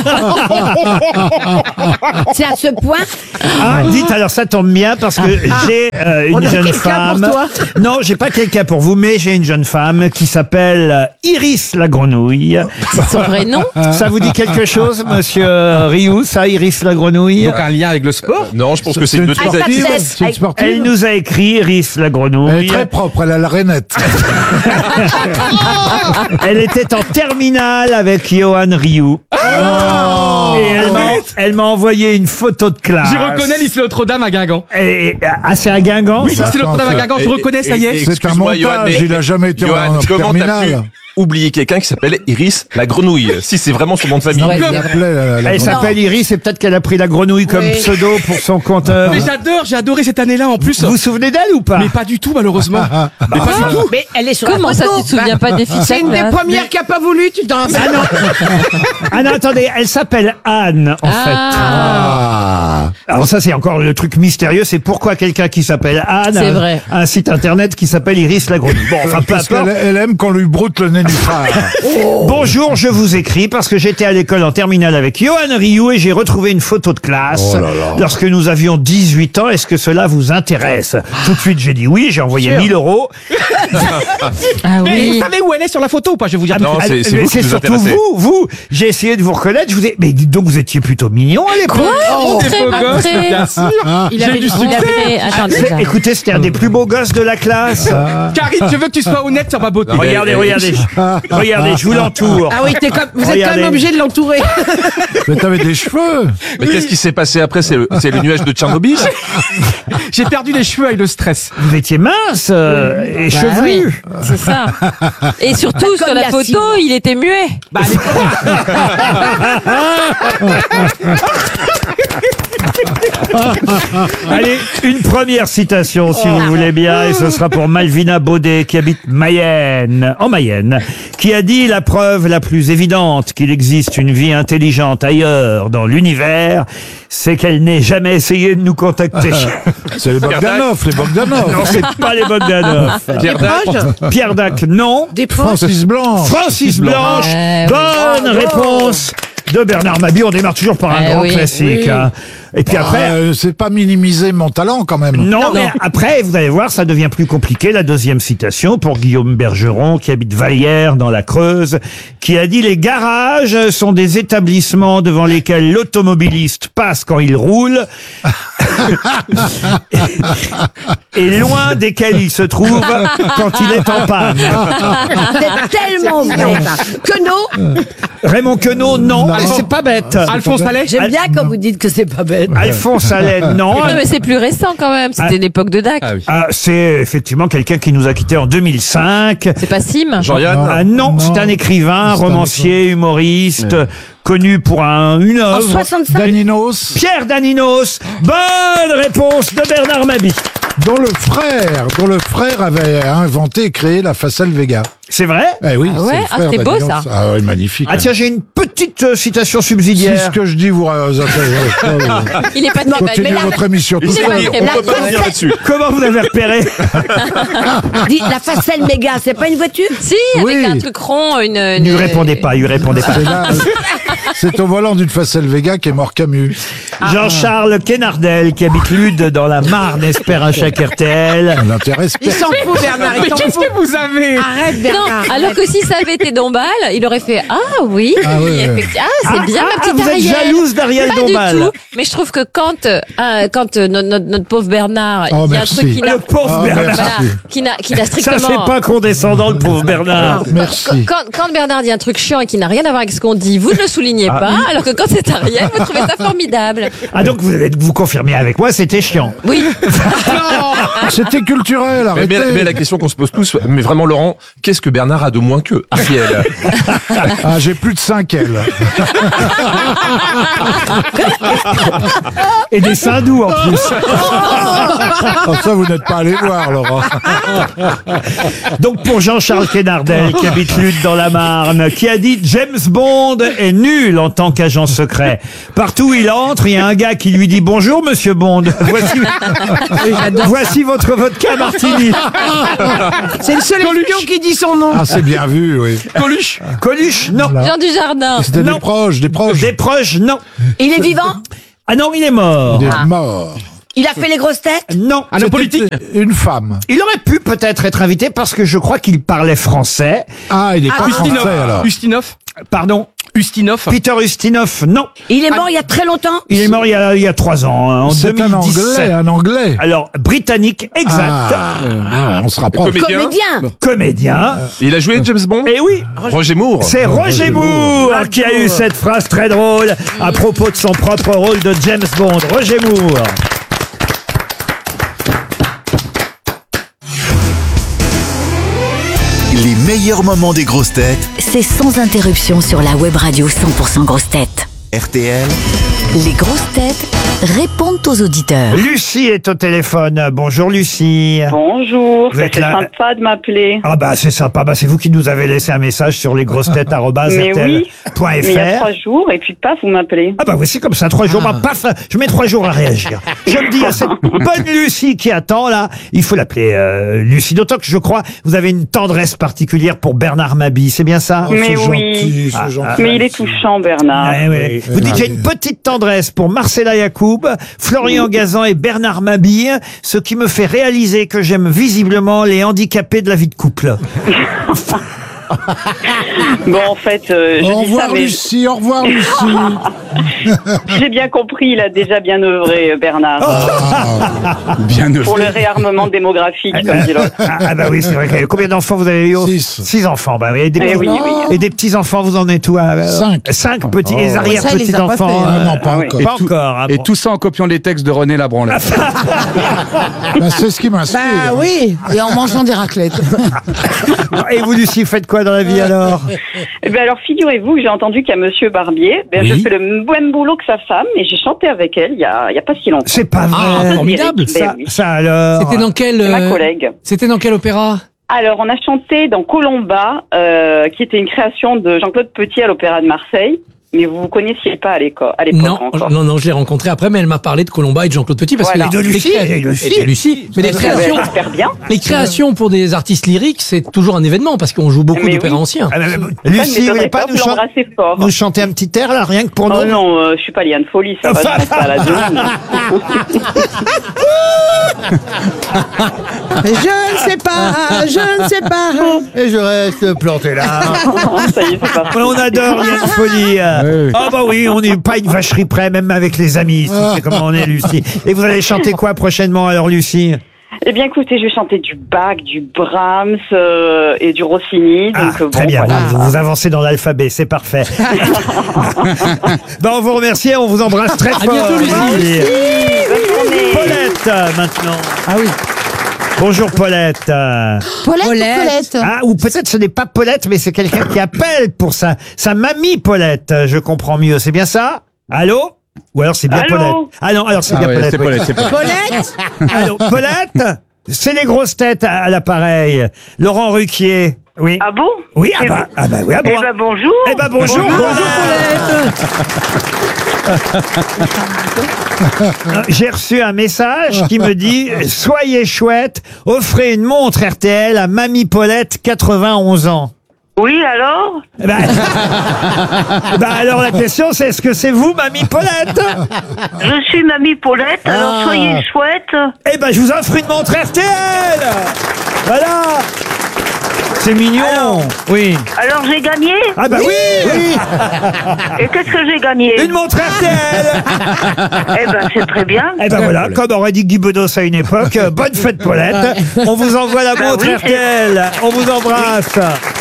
Speaker 17: C'est à ce point.
Speaker 1: Ah, dites alors, ça tombe bien parce que j'ai euh,
Speaker 4: On
Speaker 1: une
Speaker 4: a
Speaker 1: jeune
Speaker 4: quelqu'un
Speaker 1: femme.
Speaker 4: pour toi
Speaker 1: Non, j'ai pas quelqu'un pour vous, mais j'ai une jeune femme qui s'appelle euh, Iris la grenouille.
Speaker 2: C'est son vrai nom.
Speaker 1: Ça vous dit quelque chose, monsieur Rioux, ça, Iris la grenouille?
Speaker 11: Donc un lien avec le sport?
Speaker 18: Non, je pense que c'est une de tes
Speaker 17: Ah,
Speaker 18: amies.
Speaker 17: ça,
Speaker 16: C'est une sportive.
Speaker 1: Elle nous a écrit, Iris la
Speaker 16: Elle est
Speaker 1: grenouille.
Speaker 16: très propre, elle a la rainette.
Speaker 1: Elle était en terminale avec Johan Rioux. Et elle m'a- elle m'a envoyé une photo de classe.
Speaker 11: Je reconnais lycée Notre-Dame à Guingamp.
Speaker 1: Et, ah, c'est à Guingamp,
Speaker 11: Oui,
Speaker 1: ça
Speaker 11: lycée Notre-Dame à Guingamp, je
Speaker 18: Et-
Speaker 11: reconnais, ça y
Speaker 18: et-
Speaker 11: est.
Speaker 18: et-
Speaker 16: C'est un
Speaker 18: excuse-moi,
Speaker 16: montage,
Speaker 18: Johan, mais-
Speaker 16: il a jamais été
Speaker 18: Johan,
Speaker 16: en
Speaker 18: comment t'as
Speaker 16: terminale.
Speaker 18: pu oublier quelqu'un qui s'appelle Iris la grenouille? Si c'est vraiment son nom de famille.
Speaker 2: Ouais,
Speaker 16: Il appelait la- la-
Speaker 1: Elle s'appelle Iris et peut-être qu'elle a pris la grenouille comme
Speaker 4: Oui.
Speaker 1: pseudo pour son compteur.
Speaker 11: Mais j'adore, j'ai adoré cette année-là en plus.
Speaker 1: Vous vous souvenez d'elle ou pas?
Speaker 11: Mais pas du tout, malheureusement. Mais pas du tout.
Speaker 17: Mais elle est sur
Speaker 2: Comment
Speaker 17: la
Speaker 2: ça,
Speaker 17: photo.
Speaker 2: tu te souviens pas des filles de
Speaker 4: C'est
Speaker 2: ta
Speaker 4: une des
Speaker 2: classe?
Speaker 4: premières qui a pas voulu, tu t'en rappelles?
Speaker 1: Ah non. Ah non, attendez, elle s'appelle Anne, en fait.
Speaker 16: Ah.
Speaker 1: Alors ça, c'est encore le truc mystérieux, c'est pourquoi quelqu'un qui s'appelle Anne
Speaker 2: C'est
Speaker 1: a
Speaker 2: vrai.
Speaker 1: un site internet qui s'appelle Iris la grenouille. Bon, enfin, peu
Speaker 16: Parce
Speaker 1: importe.
Speaker 16: qu'elle elle aime qu'on lui broute le nénuphar.
Speaker 1: Bonjour, je vous écris parce que j'étais à l'école en terminale avec Johan Rioux et j'ai retrouvé une photo de classe
Speaker 16: Oh là là.
Speaker 1: lorsque nous avions dix-huit ans. Est-ce que cela vous intéresse? Tout de suite, j'ai dit oui, j'ai envoyé mille euros.
Speaker 2: Ah
Speaker 11: Mais vous
Speaker 2: oui.
Speaker 11: savez où elle est sur la photo ou pas? Je vais vous dire.
Speaker 18: Non,
Speaker 1: Ah,
Speaker 18: c'est c'est
Speaker 1: mais
Speaker 18: vous qui
Speaker 1: c'est
Speaker 18: nous
Speaker 1: surtout
Speaker 18: intéressez.
Speaker 1: vous, vous. J'ai essayé de vous reconnaître. Je vous ai... Mais dites donc, vous étiez plutôt mignon à l'époque.
Speaker 2: Oh,
Speaker 11: Des
Speaker 2: très
Speaker 11: beaux
Speaker 2: mal
Speaker 11: gosses,
Speaker 2: très.
Speaker 11: bien sûr.
Speaker 15: Il avait
Speaker 11: J'ai du
Speaker 15: du
Speaker 2: Il
Speaker 11: succès.
Speaker 2: avait. Attendez.
Speaker 1: C'est- Écoutez, c'était un des plus beaux gosses de la classe.
Speaker 11: Karine, je veux que tu sois honnête sur ma beauté.
Speaker 1: Regardez, regardez, regardez, je vous l'entoure.
Speaker 4: Ah oui, t'es comme, vous êtes quand
Speaker 1: Regardez.
Speaker 4: même obligé de l'entourer.
Speaker 16: Mais t'avais des cheveux.
Speaker 18: Mais qu'est-ce qui s'est passé après? C'est le, c'est le nuage de Tchernobyl?
Speaker 11: J'ai perdu les cheveux avec le stress.
Speaker 1: Vous étiez mince euh, et
Speaker 2: Bah
Speaker 1: chevelu.
Speaker 2: oui, c'est ça. Et surtout, sur la photo, il était muet.
Speaker 11: Bah, allez,
Speaker 1: Allez, une première citation, si vous voulez bien, et ce sera pour Malvina Baudet, qui habite Mayenne, en Mayenne, qui a dit: la preuve la plus évidente qu'il existe une vie intelligente ailleurs dans l'univers, c'est qu'elle n'ait jamais essayé de nous contacter.
Speaker 16: C'est les Bogdanov, les Bogdanov.
Speaker 1: Non, c'est pas les Bogdanov.
Speaker 18: Pierre Dac.
Speaker 1: Pierre Dac, non.
Speaker 4: Des proches.
Speaker 16: Francis Blanche.
Speaker 1: Francis Blanche,
Speaker 2: Eh oui.
Speaker 1: bonne réponse de Bernard Mabie. On démarre toujours par un
Speaker 2: Eh
Speaker 1: grand
Speaker 2: oui,
Speaker 1: classique.
Speaker 4: oui.
Speaker 1: hein. Et puis après...
Speaker 16: Ah, euh, c'est pas minimiser mon talent quand même.
Speaker 1: Non, mais après, vous allez voir, ça devient plus compliqué. La deuxième citation pour Guillaume Bergeron, qui habite Vallières, dans la Creuse, qui a dit: les garages sont des établissements devant lesquels l'automobiliste passe quand il roule, et loin desquels il se trouve quand il est en panne.
Speaker 17: C'est tellement vrai.
Speaker 4: Queneau.
Speaker 1: Raymond Queneau, non, mais c'est pas bête.
Speaker 11: Alphonse Allais.
Speaker 17: J'aime bien quand vous dites que c'est pas bête.
Speaker 1: Alphonse Allais, non.
Speaker 2: Non, mais c'est plus récent quand même. C'était
Speaker 1: Ah.
Speaker 2: l'époque de Dac.
Speaker 1: Ah, c'est effectivement quelqu'un qui nous a quittés en deux mille cinq.
Speaker 2: C'est pas Sim.
Speaker 18: Jean-Yann.
Speaker 1: Ah non, c'est un écrivain,
Speaker 16: C'est un
Speaker 1: romancier, humoriste, connu pour un, une
Speaker 17: En
Speaker 1: œuvre.
Speaker 17: soixante-cinq.
Speaker 16: Daninos,
Speaker 1: Pierre Daninos. Bonne réponse de Bernard Mabie.
Speaker 16: dont le frère, dont le frère avait inventé et créé la Facelle Vega.
Speaker 1: C'est vrai?
Speaker 16: Eh oui,
Speaker 2: Ah ouais
Speaker 16: c'est le
Speaker 2: Ah,
Speaker 16: frère
Speaker 2: c'était beau,
Speaker 16: d'Adilance.
Speaker 2: ça.
Speaker 16: Ah ouais, magnifique.
Speaker 1: Ah tiens, j'ai une petite euh, citation
Speaker 16: Si
Speaker 1: subsidiaire.
Speaker 16: ce que je dis vous euh, intéresse,
Speaker 2: Il est pas très mal.
Speaker 16: continuez
Speaker 2: Mais la-
Speaker 16: votre émission tout
Speaker 2: C'est
Speaker 16: seul.
Speaker 2: pas très
Speaker 18: On
Speaker 2: mal.
Speaker 18: peut pas venir là-dessus.
Speaker 1: Comment vous l'avez repéré?
Speaker 17: Dis, la Facelle méga, c'est pas une voiture?
Speaker 2: Si, avec
Speaker 16: Oui.
Speaker 2: un truc rond, une.
Speaker 1: Ne lui répondez pas, il lui répondez pas.
Speaker 16: C'est là, C'est au volant d'une Facel Vega qu'est mort Camus.
Speaker 1: Jean-Charles Quénardel, qui habite Lude dans la Marne, espère un chèque R T L.
Speaker 10: L'intéresse.
Speaker 4: Il s'en fout, Bernard.
Speaker 11: Mais
Speaker 4: Il s'en
Speaker 11: qu'est-ce
Speaker 4: fout.
Speaker 11: que vous avez?
Speaker 4: Arrête,
Speaker 2: Non,
Speaker 4: Bernard.
Speaker 2: alors que si ça avait été Dombal, il aurait fait ah oui,
Speaker 16: Ah ouais, ouais.
Speaker 2: effectivement. Ah, c'est
Speaker 1: Ah,
Speaker 2: bien
Speaker 1: ah,
Speaker 2: ma petite
Speaker 1: vous êtes
Speaker 2: Ariel.
Speaker 1: jalouse d'Ariel
Speaker 2: Pas
Speaker 1: Dombal.
Speaker 2: du tout. Mais je trouve que quand euh, un- quand euh, notre, notre, notre pauvre Bernard,
Speaker 16: Oh,
Speaker 2: il y a
Speaker 16: merci.
Speaker 2: un truc qui n'a
Speaker 1: Le pauvre
Speaker 16: Ah,
Speaker 1: Bernard.
Speaker 16: merci.
Speaker 2: voilà, qui n'a qui n'a
Speaker 1: Ça,
Speaker 2: strictement.
Speaker 1: c'est pas condescendant, le pauvre Bernard.
Speaker 16: Merci.
Speaker 2: Quand, quand Bernard dit un truc chiant et qui n'a rien à voir avec ce qu'on dit, vous ne le soulignez pas, alors que quand c'est Ariel, vous trouvez ça formidable.
Speaker 1: Ah, donc vous, avez- vous confirmez avec moi, c'était chiant.
Speaker 2: Oui.
Speaker 16: C'était culturel,
Speaker 18: Mais,
Speaker 16: arrêtez.
Speaker 18: mais- mais la question qu'on se pose tous, mais vraiment Laurent, qu'est-ce que Bernard a de moins que Ariel?
Speaker 16: Ah, j'ai plus de cinq L.
Speaker 1: Et des seins doux, en plus.
Speaker 16: Oh, ça, vous n'êtes pas allé voir, Laurent.
Speaker 1: Donc pour Jean-Charles Quénardel, qui habite Lude dans la Marne, qui a dit James Bond est nul en tant qu'agent secret. Partout où il entre, il y a un gars qui lui dit bonjour Monsieur Bond. Voici, voici votre vodka martini.
Speaker 4: C'est le seul espion qui dit son nom.
Speaker 16: Ah, c'est bien vu, oui.
Speaker 1: Coluche. Coluche, non.
Speaker 2: Jean Dujardin.
Speaker 16: C'était
Speaker 1: Non.
Speaker 16: des proches, des proches.
Speaker 1: Des proches, non.
Speaker 12: Il est vivant?
Speaker 1: Ah non, il est mort.
Speaker 16: Des morts.
Speaker 12: Il a fait les grosses têtes?
Speaker 1: Non.
Speaker 16: Un homme politique. Une femme.
Speaker 1: Il aurait pu peut-être être invité parce que je crois qu'il parlait français.
Speaker 16: Ah, il est pas
Speaker 11: Ustinov.
Speaker 16: français, alors.
Speaker 11: Ustinov.
Speaker 1: Pardon.
Speaker 11: Ustinov.
Speaker 1: Peter Ustinov, non.
Speaker 12: Il est mort il y a très longtemps?
Speaker 1: Il est mort il y a, il y a trois ans, hein, en
Speaker 16: C'est un
Speaker 1: deux mille dix-sept.
Speaker 16: anglais, un anglais.
Speaker 1: Alors, britannique, exact.
Speaker 16: Ah, ah, on se rapproche.
Speaker 18: Comédien.
Speaker 12: Comédien.
Speaker 1: Comédien.
Speaker 18: Il a joué James Bond?
Speaker 1: Et oui,
Speaker 18: Roger Moore.
Speaker 1: c'est Roger Moore qui a eu cette phrase très drôle à propos de son propre rôle de James Bond. Roger Moore.
Speaker 8: Les meilleurs moments des grosses têtes,
Speaker 7: C'est sans interruption sur la web radio cent pour cent grosses têtes.
Speaker 8: R T L.
Speaker 7: Les grosses têtes répondent aux auditeurs.
Speaker 1: Lucie est au téléphone. Bonjour Lucie.
Speaker 19: Bonjour,
Speaker 1: Vous êtes
Speaker 19: c'est
Speaker 1: là.
Speaker 19: sympa de m'appeler.
Speaker 1: Ah bah c'est sympa, bah c'est vous qui nous avez laissé un message sur les grosses têtes
Speaker 19: Mais oui, mais il y a
Speaker 1: .fr.
Speaker 19: trois jours, et puis paf, vous m'appelez.
Speaker 1: Ah bah oui, c'est comme ça, trois jours, bah paf, je mets trois jours à réagir. Je me dis à cette bonne Lucie qui attend là, il faut l'appeler euh, Lucie, d'autant que je crois vous avez une tendresse particulière pour Bernard Mabille, c'est bien ça?
Speaker 19: Mais oui,
Speaker 1: Ah, ah,
Speaker 19: mais il est touchant, Bernard.
Speaker 1: Ouais, ouais. Vous dites j'ai une petite tendresse pour Marcella Yacoub, Florian Gazan et Bernard Mabille, ce qui me fait réaliser que j'aime visiblement les handicapés de la vie de couple.
Speaker 19: Bon, en fait, euh, je
Speaker 16: Au
Speaker 19: dis ça,
Speaker 16: revoir,
Speaker 19: mais
Speaker 16: Lucie. Au revoir, Lucie.
Speaker 19: j'ai bien compris, il a déjà bien œuvré, Bernard.
Speaker 16: Ah,
Speaker 11: Bien
Speaker 19: Pour le réarmement démographique, comme dit l'autre.
Speaker 1: Ah, ah bah oui, c'est vrai. que- Combien d'enfants vous avez eu?
Speaker 16: Six.
Speaker 1: Six enfants. Bah oui. Et des,
Speaker 19: Eh
Speaker 1: petits-
Speaker 19: oui, oui.
Speaker 1: et des petits enfants, vous en êtes où? euh,
Speaker 16: Cinq.
Speaker 1: Cinq petits, les
Speaker 16: Oh.
Speaker 1: arrière
Speaker 4: Ça, il les
Speaker 1: petits
Speaker 4: a pas
Speaker 1: enfants.
Speaker 4: fait,
Speaker 16: Ah,
Speaker 1: euh,
Speaker 16: non, pas
Speaker 19: ah oui.
Speaker 16: encore.
Speaker 1: pas
Speaker 11: Et tout-
Speaker 1: encore. hein,
Speaker 11: Et
Speaker 1: bon.
Speaker 11: tout ça en copiant les textes de René Labranle.
Speaker 16: Bah, c'est ce qui m'inspire.
Speaker 4: Bah oui, et en mangeant des raclettes.
Speaker 1: Et vous, Lucie, faites quoi dans la vie alors?
Speaker 19: Eh ben alors, figurez-vous que j'ai entendu qu'à Monsieur Barbier, ben,
Speaker 1: Oui.
Speaker 19: je fais le même boulot que sa femme, et j'ai chanté avec elle il y a, il y a pas si longtemps.
Speaker 1: C'est pas vrai.
Speaker 19: Ah,
Speaker 20: formidable.
Speaker 19: Ben
Speaker 1: Ça,
Speaker 19: oui.
Speaker 1: ça alors.
Speaker 20: C'était dans quel
Speaker 19: C'est ma
Speaker 20: euh,
Speaker 19: collègue.
Speaker 20: C'était dans quel opéra?
Speaker 19: Alors, on a chanté dans Colomba, euh, qui était une création de Jean-Claude Petit à l'Opéra de Marseille. Mais vous ne connaissiez pas à l'éco- à l'époque
Speaker 20: Non,
Speaker 19: encore.
Speaker 20: non, non, je l'ai rencontré après, mais elle m'a parlé de Colomba et de Jean-Claude Petit parce
Speaker 19: Voilà.
Speaker 20: que
Speaker 19: Et de
Speaker 20: les-
Speaker 1: Lucie,
Speaker 20: les cré-
Speaker 1: et de Lucie.
Speaker 20: et de Lucie. Mais les
Speaker 19: Eh ben,
Speaker 20: créations,
Speaker 19: j'espère bien.
Speaker 20: les créations pour des artistes lyriques, c'est toujours un événement parce qu'on joue beaucoup
Speaker 19: Mais
Speaker 20: d'opéras
Speaker 19: oui.
Speaker 20: anciens.
Speaker 1: Ah, bah, bah,
Speaker 19: Ça ne
Speaker 1: Lucie, vous
Speaker 19: m'étonnerait
Speaker 1: voulez pas
Speaker 19: pas,
Speaker 1: nous,
Speaker 19: vous
Speaker 1: chan-
Speaker 19: l'embrassez fort.
Speaker 1: nous chanter un petit air là, rien que pour nous?
Speaker 19: Oh non, euh, je suis pas Liane Folie, ça va, je pense pas à la demande.
Speaker 4: Mais je ne sais pas, je ne sais pas.
Speaker 13: Et je reste planté là.
Speaker 19: Ça y est, c'est parti.
Speaker 1: On adore Liane Folie.
Speaker 16: Oui.
Speaker 1: Ah bah oui, on n'est pas une vacherie près, même avec les amis. ici. C'est comment on est, Lucie. Et vous allez chanter quoi prochainement alors, Lucie?
Speaker 19: Eh bien, écoutez, je vais chanter du Bach, du Brahms euh, et du Rossini.
Speaker 1: Ah,
Speaker 19: Donc, euh,
Speaker 1: très
Speaker 19: bon,
Speaker 1: bien,
Speaker 19: voilà.
Speaker 1: vous, vous avancez dans l'alphabet, c'est parfait. Ben, on vous remercie, on vous embrasse très fort.
Speaker 20: bientôt, Lucie.
Speaker 19: Bonne journée.
Speaker 1: Paulette, euh, maintenant.
Speaker 20: Ah oui.
Speaker 1: Bonjour Paulette. Euh,
Speaker 15: Paulette, Paulette.
Speaker 1: Ah, ou peut-être ce n'est pas Paulette, mais c'est quelqu'un qui appelle pour sa, sa mamie Paulette. Je comprends mieux, c'est bien ça? Allô? Ou alors c'est bien
Speaker 19: Allô
Speaker 1: Paulette. Ah non, alors c'est
Speaker 11: Ah
Speaker 1: bien
Speaker 11: ouais,
Speaker 1: Paulette.
Speaker 11: c'est
Speaker 1: oui.
Speaker 11: Paulette, c'est Paulette.
Speaker 4: Paulette.
Speaker 1: Allô, Paulette? C'est les grosses têtes à, à l'appareil. Laurent Ruquier. Oui.
Speaker 19: Ah bon?
Speaker 1: Oui, ah
Speaker 19: C'est
Speaker 1: bah,
Speaker 19: vous.
Speaker 1: ah bah oui, ah
Speaker 19: Eh
Speaker 1: bon.
Speaker 19: ben, bonjour.
Speaker 1: Eh ben bonjour, Paulette. Euh, J'ai reçu un message qui me dit « Soyez chouette, offrez une montre R T L à Mamie Paulette, quatre-vingt-onze ans. »
Speaker 17: Oui, alors
Speaker 1: Bah, bah alors la question c'est est-ce que c'est vous, Mamie Paulette?
Speaker 17: Je suis Mamie Paulette, alors
Speaker 1: Ah.
Speaker 17: soyez chouette.
Speaker 1: Eh ben je vous offre une montre R T L. Voilà. C'est mignon.
Speaker 17: Alors,
Speaker 1: oui.
Speaker 17: Alors j'ai gagné?
Speaker 1: Ah bah oui, oui.
Speaker 17: Et qu'est-ce que j'ai gagné?
Speaker 1: Une montre R T L.
Speaker 17: Eh ben c'est très bien.
Speaker 1: Eh ben voilà, comme aurait dit Guy Bedos à une époque, euh, bonne fête Paulette. On vous envoie la
Speaker 17: Bah
Speaker 1: montre
Speaker 17: oui,
Speaker 1: R T L. On vous embrasse.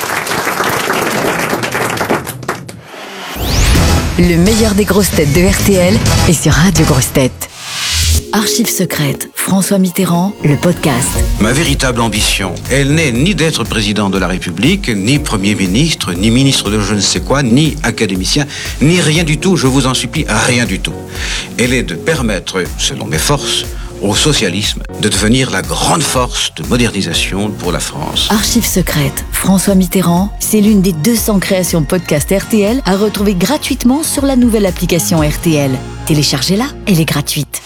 Speaker 7: Le meilleur des grosses têtes de R T L est sur Radio Grosses Têtes. Archives secrètes, François Mitterrand, le podcast.
Speaker 21: Ma véritable ambition, elle n'est ni d'être président de la République, ni Premier ministre, ni ministre de je ne sais quoi, ni académicien, ni rien du tout, je vous en supplie, rien du tout. Elle est de permettre, selon mes forces, au socialisme de devenir la grande force de modernisation pour la France.
Speaker 7: Archives secrètes, François Mitterrand, c'est l'une des deux cents créations podcast R T L à retrouver gratuitement sur la nouvelle application R T L. Téléchargez-la, elle est gratuite.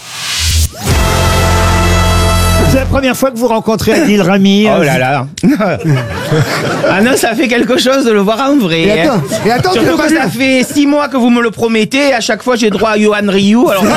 Speaker 1: C'est la première fois que vous rencontrez Adil Rami.
Speaker 22: Oh là là. Ah non, ça fait quelque chose de le voir en vrai.
Speaker 10: Et attends,
Speaker 22: hein.
Speaker 10: et attends, tu
Speaker 22: Surtout
Speaker 10: l'as pas
Speaker 22: que
Speaker 10: vu.
Speaker 22: ça fait six mois que vous me le promettez. À chaque fois, j'ai droit à Johan Ryu. Alors...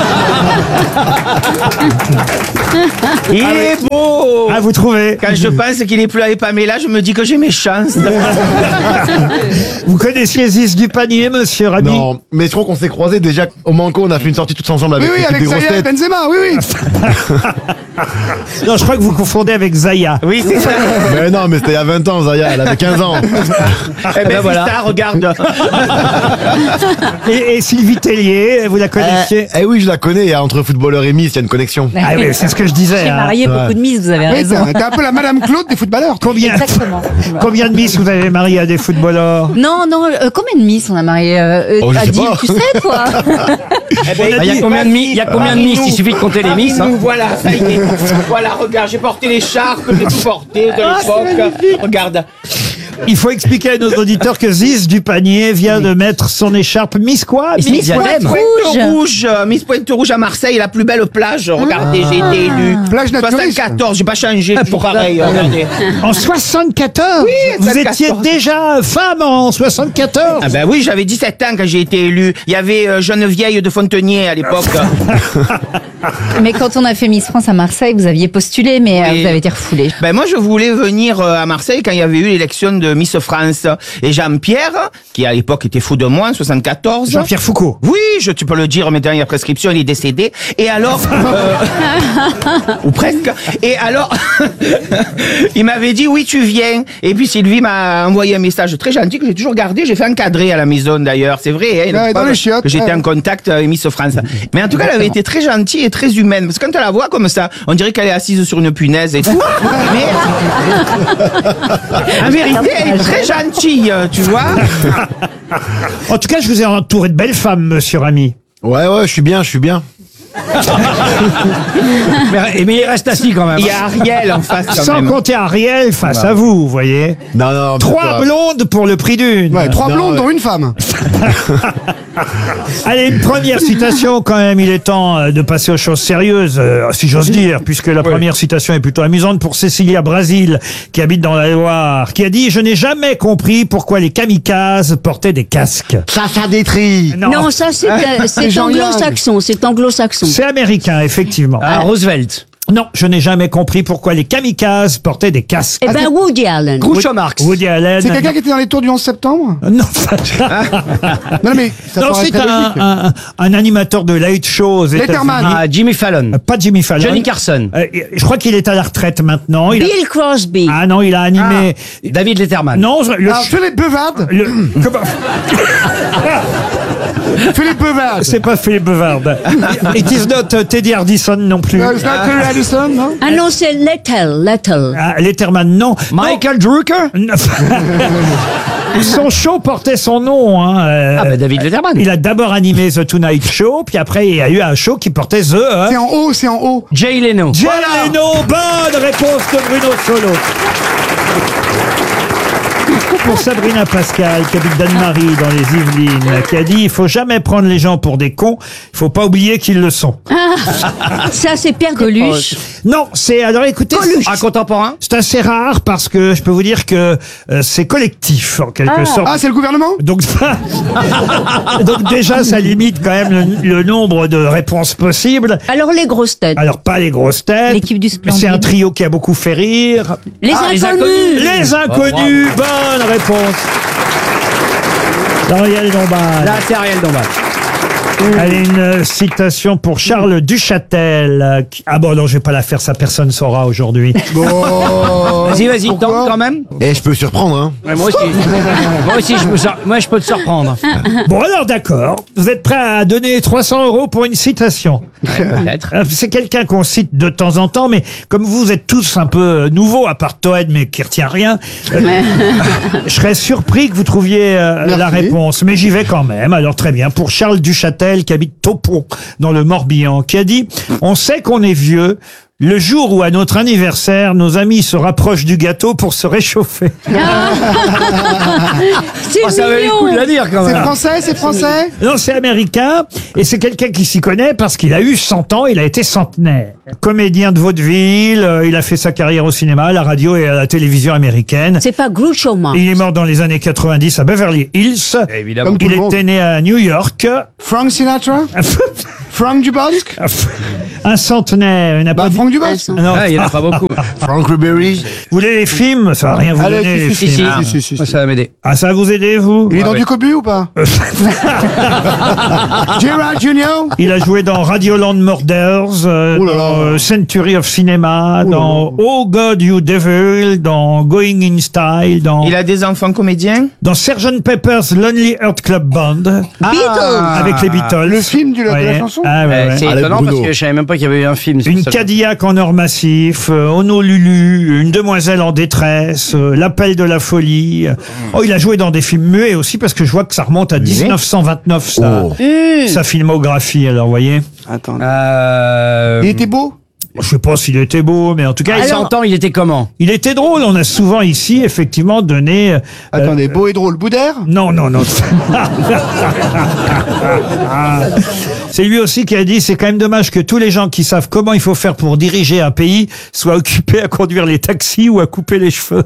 Speaker 22: Il
Speaker 1: Ah
Speaker 22: est
Speaker 1: oui.
Speaker 22: beau.
Speaker 1: Ah, vous trouvez?
Speaker 22: Quand je pense qu'il est plus avec Pamela, je me dis que j'ai mes chances.
Speaker 1: Vous connaissiez Ziz du panier, monsieur Rami?
Speaker 23: Non, mais je crois qu'on s'est croisés déjà au Manco, on a fait une sortie tous ensemble
Speaker 10: Oui,
Speaker 23: avec
Speaker 10: oui,
Speaker 23: l'équipe
Speaker 10: avec
Speaker 23: des grosses
Speaker 10: Zaya
Speaker 23: têtes.
Speaker 10: Benzema, oui, oui.
Speaker 1: Non, je crois que vous confondez avec Zaya.
Speaker 22: Oui, c'est ça.
Speaker 23: Mais non, mais c'était il y a vingt ans, Zaya, elle avait quinze ans.
Speaker 22: Eh ben, voilà. Ça, regarde.
Speaker 1: Et, et Sylvie Tellier, vous la connaissiez?
Speaker 23: Eh oui, je la connais, il y a entre footballeur et Miss, il y a une connexion.
Speaker 1: Ah oui, c'est ce que je disais.
Speaker 2: J'ai
Speaker 1: hein.
Speaker 2: marié beaucoup de miss, vous avez
Speaker 10: Oui,
Speaker 2: raison.
Speaker 10: t'es t'es un peu la Madame Claude des footballeurs.
Speaker 1: Combien,
Speaker 2: Exactement.
Speaker 1: combien de Miss vous avez marié à des footballeurs?
Speaker 24: Non, non, euh, combien de miss on a marié euh,
Speaker 23: Oh, je sais
Speaker 24: Adil,
Speaker 23: pas.
Speaker 24: tu sais, toi
Speaker 22: Eh ben,
Speaker 14: Il y a combien de miss? Il y a combien de miss? Il suffit de compter les miss. hein.
Speaker 22: Nous, voilà, ça y est. Voilà, regarde, j'ai porté l'écharpe, j'ai tout porté de Ah, l'époque. Regarde.
Speaker 1: Il faut expliquer à nos auditeurs que Ziz du panier vient de mettre son écharpe Miss quoi?
Speaker 14: Miss
Speaker 22: Miss
Speaker 14: Diadème.
Speaker 22: Pointe
Speaker 24: Rouge.
Speaker 22: Rouge, Miss Pointe Rouge à Marseille, la plus belle plage. Regardez, j'ai été élu.
Speaker 10: Plage naturiste.
Speaker 22: soixante-quatorze, j'ai pas changé, toujours pareil. Regardez.
Speaker 1: En soixante-quatorze?
Speaker 22: Oui,
Speaker 1: Vous
Speaker 22: soixante-quatorze.
Speaker 1: étiez déjà femme en soixante-quatorze?
Speaker 22: Ah ben oui, j'avais dix-sept ans quand j'ai été élu. Il y avait euh, Geneviève de Fontenay à l'époque.
Speaker 24: Mais quand on a fait Miss France à Marseille, vous aviez postulé, mais euh,
Speaker 22: Oui.
Speaker 24: vous avez été refoulé.
Speaker 22: Ben moi, je voulais venir euh, à Marseille quand il y avait eu l'élection de Miss France. Et Jean-Pierre, qui à l'époque était fou de moi en soixante-quatorze.
Speaker 1: Jean-Pierre Foucault.
Speaker 22: Oui, je, tu peux le dire, maintenant il y a prescription, il est décédé. Et alors, euh, ou presque. Et alors, il m'avait dit oui, tu viens. Et puis Sylvie m'a envoyé un message très gentil que j'ai toujours gardé. J'ai fait encadrer à la maison d'ailleurs, c'est vrai. Hein,
Speaker 10: Ouais, dans les chiottes,
Speaker 22: que j'étais
Speaker 10: ouais.
Speaker 22: en contact avec Miss France. Mais en tout cas, elle avait été très gentille et très humaine. Parce que quand tu la vois comme ça, on dirait qu'elle est assise sur une punaise et tout. Mais en vérité, elle est très gentille, tu vois.
Speaker 1: En tout cas, je vous ai entouré de belles femmes, monsieur Rami.
Speaker 23: Ouais, ouais, je suis bien, je suis bien.
Speaker 14: Mais, mais il reste assis quand même.
Speaker 22: Il y a Ariel en face quand
Speaker 1: Sans
Speaker 22: même.
Speaker 1: compter Ariel face à vous, vous voyez.
Speaker 23: Non, non, mais
Speaker 1: Trois
Speaker 23: ça-
Speaker 1: blondes pour le prix d'une.
Speaker 10: Ouais, trois
Speaker 23: Non,
Speaker 10: blondes
Speaker 23: ouais.
Speaker 10: dont une femme.
Speaker 1: Allez, une première citation quand même. Il est temps euh, de passer aux choses sérieuses, euh, si j'ose dire, puisque la première citation est plutôt amusante pour Cécilia Brasil, qui habite dans la Loire, qui a dit « Je n'ai jamais compris pourquoi les kamikazes portaient des casques.
Speaker 23: Ça, ça détrie. »
Speaker 12: Non, ça c'est euh, c'est
Speaker 10: Jean-Yann.
Speaker 12: anglo-saxon, c'est anglo-saxon.
Speaker 1: C'est américain, effectivement.
Speaker 14: Ah, Roosevelt.
Speaker 1: Non, je n'ai jamais compris pourquoi les kamikazes portaient des casques.
Speaker 12: Eh ben Woody Allen.
Speaker 14: Groucho Marx.
Speaker 1: Woody Allen.
Speaker 10: C'est quelqu'un qui était dans les tours du onze septembre?
Speaker 1: Non,
Speaker 10: Non, mais ça
Speaker 1: non
Speaker 10: paraît
Speaker 1: c'est
Speaker 10: très
Speaker 1: un,
Speaker 10: logique.
Speaker 1: un, un animateur de light show aux
Speaker 10: Letterman.
Speaker 1: États-Unis.
Speaker 14: Ah, Jimmy Fallon.
Speaker 1: Euh, Pas Jimmy Fallon.
Speaker 14: Johnny Carson.
Speaker 1: Euh, je crois qu'il est à la retraite maintenant. Il a-
Speaker 12: Bill Crosby.
Speaker 1: Ah non, il a animé.
Speaker 14: David Letterman.
Speaker 1: Non, je- le,
Speaker 10: Alors, Philippe Bevard.
Speaker 1: le- comment-
Speaker 10: Philippe Bevard.
Speaker 1: C'est pas Philippe Bevard. It is not uh, Teddy Hardison non plus.
Speaker 10: Euh, c'est pas Terry Addison, non?
Speaker 12: Ah non, c'est Lettel, Lettel.
Speaker 1: Ah, Letterman, non.
Speaker 14: Michael Drucker.
Speaker 1: Non. Son show portait son nom. Hein. euh,
Speaker 14: Ah bah David Letterman.
Speaker 1: Il a d'abord animé The Tonight Show, puis après il y a eu un show qui portait The. Hein.
Speaker 10: C'est en haut, c'est en haut.
Speaker 14: Jay Leno.
Speaker 1: Jay Leno, bonne réponse de Bruno Solo. Pour Sabrina Pascal, qui habite Danemarie dans les Yvelines, qui a dit « Il faut jamais prendre les gens pour des cons, il faut pas oublier qu'ils le sont. »
Speaker 12: Ça, c'est Pierre Coluche.
Speaker 1: Non, c'est... Alors écoutez, c'est-
Speaker 22: Un contemporain
Speaker 1: c'est assez rare parce que je peux vous dire que euh, c'est collectif en quelque
Speaker 12: Ah.
Speaker 1: sorte.
Speaker 10: Ah, c'est le gouvernement?
Speaker 1: Donc, donc déjà, ça limite quand même le, le nombre de réponses possibles.
Speaker 12: Alors, les grosses têtes.
Speaker 1: Alors, pas les grosses têtes.
Speaker 24: L'équipe du
Speaker 1: Mais
Speaker 24: Splendide.
Speaker 1: c'est un trio qui a beaucoup fait rire.
Speaker 12: Les
Speaker 1: Ah,
Speaker 12: inconnus.
Speaker 1: Les inconnus. Bonne réponse. Ariel Dombal.
Speaker 22: Là, c'est Ariel Dombal.
Speaker 1: Allez, une euh, citation pour Charles Duchâtel. euh, qui- Ah bon, non, je vais pas la faire, ça personne saura aujourd'hui.
Speaker 22: Vas-y, vas-y, tente quand même.
Speaker 23: Et je peux surprendre, hein.
Speaker 14: Ouais, moi aussi. moi aussi, je peux, sor- moi, je peux te surprendre.
Speaker 1: Bon, alors d'accord. Vous êtes prêt à donner trois cents euros pour une citation?
Speaker 14: Peut-être.
Speaker 1: Euh, C'est quelqu'un qu'on cite de temps en temps, mais comme vous êtes tous un peu euh, nouveaux, à part Toen, mais qui retient rien, euh, je serais surpris que vous trouviez euh, la réponse. Mais j'y vais quand même. Alors très bien. Pour Charles Duchâtel, qui habite Taupon, dans le Morbihan, qui a dit « On sait qu'on est vieux. Le jour où, à notre anniversaire, nos amis se rapprochent du gâteau pour se réchauffer. »
Speaker 12: C'est
Speaker 14: Oh, ça valait le coup de la dire quand
Speaker 10: C'est
Speaker 14: même.
Speaker 10: français, c'est français?
Speaker 1: Non, c'est américain, et c'est quelqu'un qui s'y connaît parce qu'il a eu cent ans, il a été centenaire. Comédien de vaudeville, euh, il a fait sa carrière au cinéma, à la radio et à la télévision américaine.
Speaker 12: C'est pas Groucho Marx.
Speaker 1: Il est mort dans les années quatre-vingt-dix à Beverly Hills.
Speaker 14: Évidemment.
Speaker 10: Comme tout
Speaker 1: Il
Speaker 10: le monde.
Speaker 1: était né à New York.
Speaker 10: Frank Sinatra? Frank Dubosc?
Speaker 1: Un centenaire. Il n'a
Speaker 10: Bah,
Speaker 1: pas dit-
Speaker 10: Frank Dubosc.
Speaker 1: Non.
Speaker 14: Ah, il y en a pas beaucoup.
Speaker 23: Frank Ribery.
Speaker 1: Vous voulez les films? Ça va rien vous
Speaker 10: Allez,
Speaker 1: donner, les
Speaker 10: si, si,
Speaker 1: films.
Speaker 10: si, si, si, si.
Speaker 14: Moi, ça va m'aider.
Speaker 1: Ah, ça va vous aider, vous?
Speaker 10: Il est
Speaker 14: Ah
Speaker 10: dans
Speaker 14: ouais.
Speaker 10: du cobu ou pas? Gerard Junior?
Speaker 1: Il a joué dans Radioland Murders, euh,
Speaker 10: Oh là là.
Speaker 1: dans euh, Century of Cinema, dans Oh God You Devil, dans Going in Style, dans,
Speaker 22: Il a des enfants comédiens.
Speaker 1: dans sergeant Pepper's Lonely Heart Club Band,
Speaker 12: Beatles.
Speaker 1: avec les Beatles.
Speaker 10: Le film du- de la
Speaker 1: Ouais.
Speaker 10: chanson?
Speaker 1: Ah, ouais,
Speaker 14: Euh,
Speaker 1: ouais.
Speaker 14: c'est
Speaker 23: Allez,
Speaker 14: étonnant
Speaker 23: Bruno.
Speaker 14: parce que je savais même pas qu'il y avait eu un film. sur
Speaker 1: Une
Speaker 14: ça.
Speaker 1: Cadillac en or massif, euh, Honolulu, une demoiselle en détresse, euh, l'appel de la folie. Oh, il a joué dans des films muets aussi parce que je vois que ça remonte à dix-neuf cent vingt-neuf, sa,
Speaker 23: Oh.
Speaker 1: sa filmographie. Alors, vous voyez.
Speaker 10: Attends.
Speaker 14: Euh...
Speaker 10: Il était beau?
Speaker 1: Je sais pas s'il était beau, mais en tout cas,
Speaker 14: À
Speaker 1: il,
Speaker 14: cent ans, il était comment?
Speaker 1: il était drôle. On a souvent ici, effectivement, donné. euh,
Speaker 10: Attendez, beau et drôle. Boudère?
Speaker 1: Non, non, non. C'est lui aussi qui a dit, c'est quand même dommage que tous les gens qui savent comment il faut faire pour diriger un pays soient occupés à conduire les taxis ou à couper les cheveux.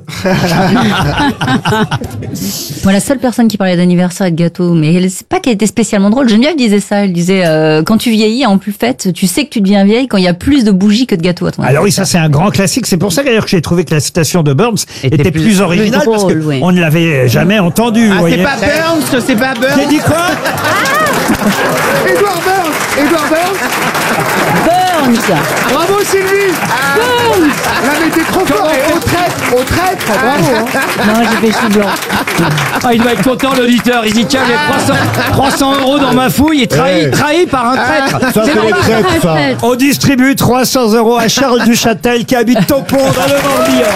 Speaker 24: Moi, la seule personne qui parlait d'anniversaire et de gâteau, mais elle- c'est pas qu'elle était spécialement drôle. Geneviève disait ça. Elle disait, euh, quand tu vieillis, en plus fête, tu sais que tu deviens vieille quand il y a plus de bougies que de gâteaux à ton
Speaker 1: Alors oui,
Speaker 24: anniversaire.
Speaker 1: ça c'est un grand classique. C'est pour ça d'ailleurs que j'ai trouvé que la citation de Burns était,
Speaker 14: Était
Speaker 1: plus,
Speaker 14: plus-
Speaker 1: originale
Speaker 12: plus
Speaker 1: parce
Speaker 12: drôle,
Speaker 1: que
Speaker 12: oui.
Speaker 1: on ne l'avait jamais entendue. vous
Speaker 22: Ah, c'est
Speaker 1: voyez.
Speaker 22: pas Burns, c'est pas
Speaker 1: J'ai
Speaker 22: Burns.
Speaker 1: dit quoi?
Speaker 10: Edouard Burns! Edouard Burns!
Speaker 12: Burns.
Speaker 10: Bravo Sylvie!
Speaker 12: Burns.
Speaker 10: Là, mais t'es trop fort! Au traître! Au traître! Bravo! hein.
Speaker 12: Non, j'ai fait chou blanc.
Speaker 14: Ah, il doit être content, l'auditeur. Il dit, tiens, j'ai trois cents, trois cents euros dans ma fouille et trahi,
Speaker 23: Ouais.
Speaker 14: trahi par un traître.
Speaker 23: Ça, c'est les crêpes, ça.
Speaker 1: On distribue trois cents euros à Charles Duchâtel qui habite Taupon dans le Morbihan.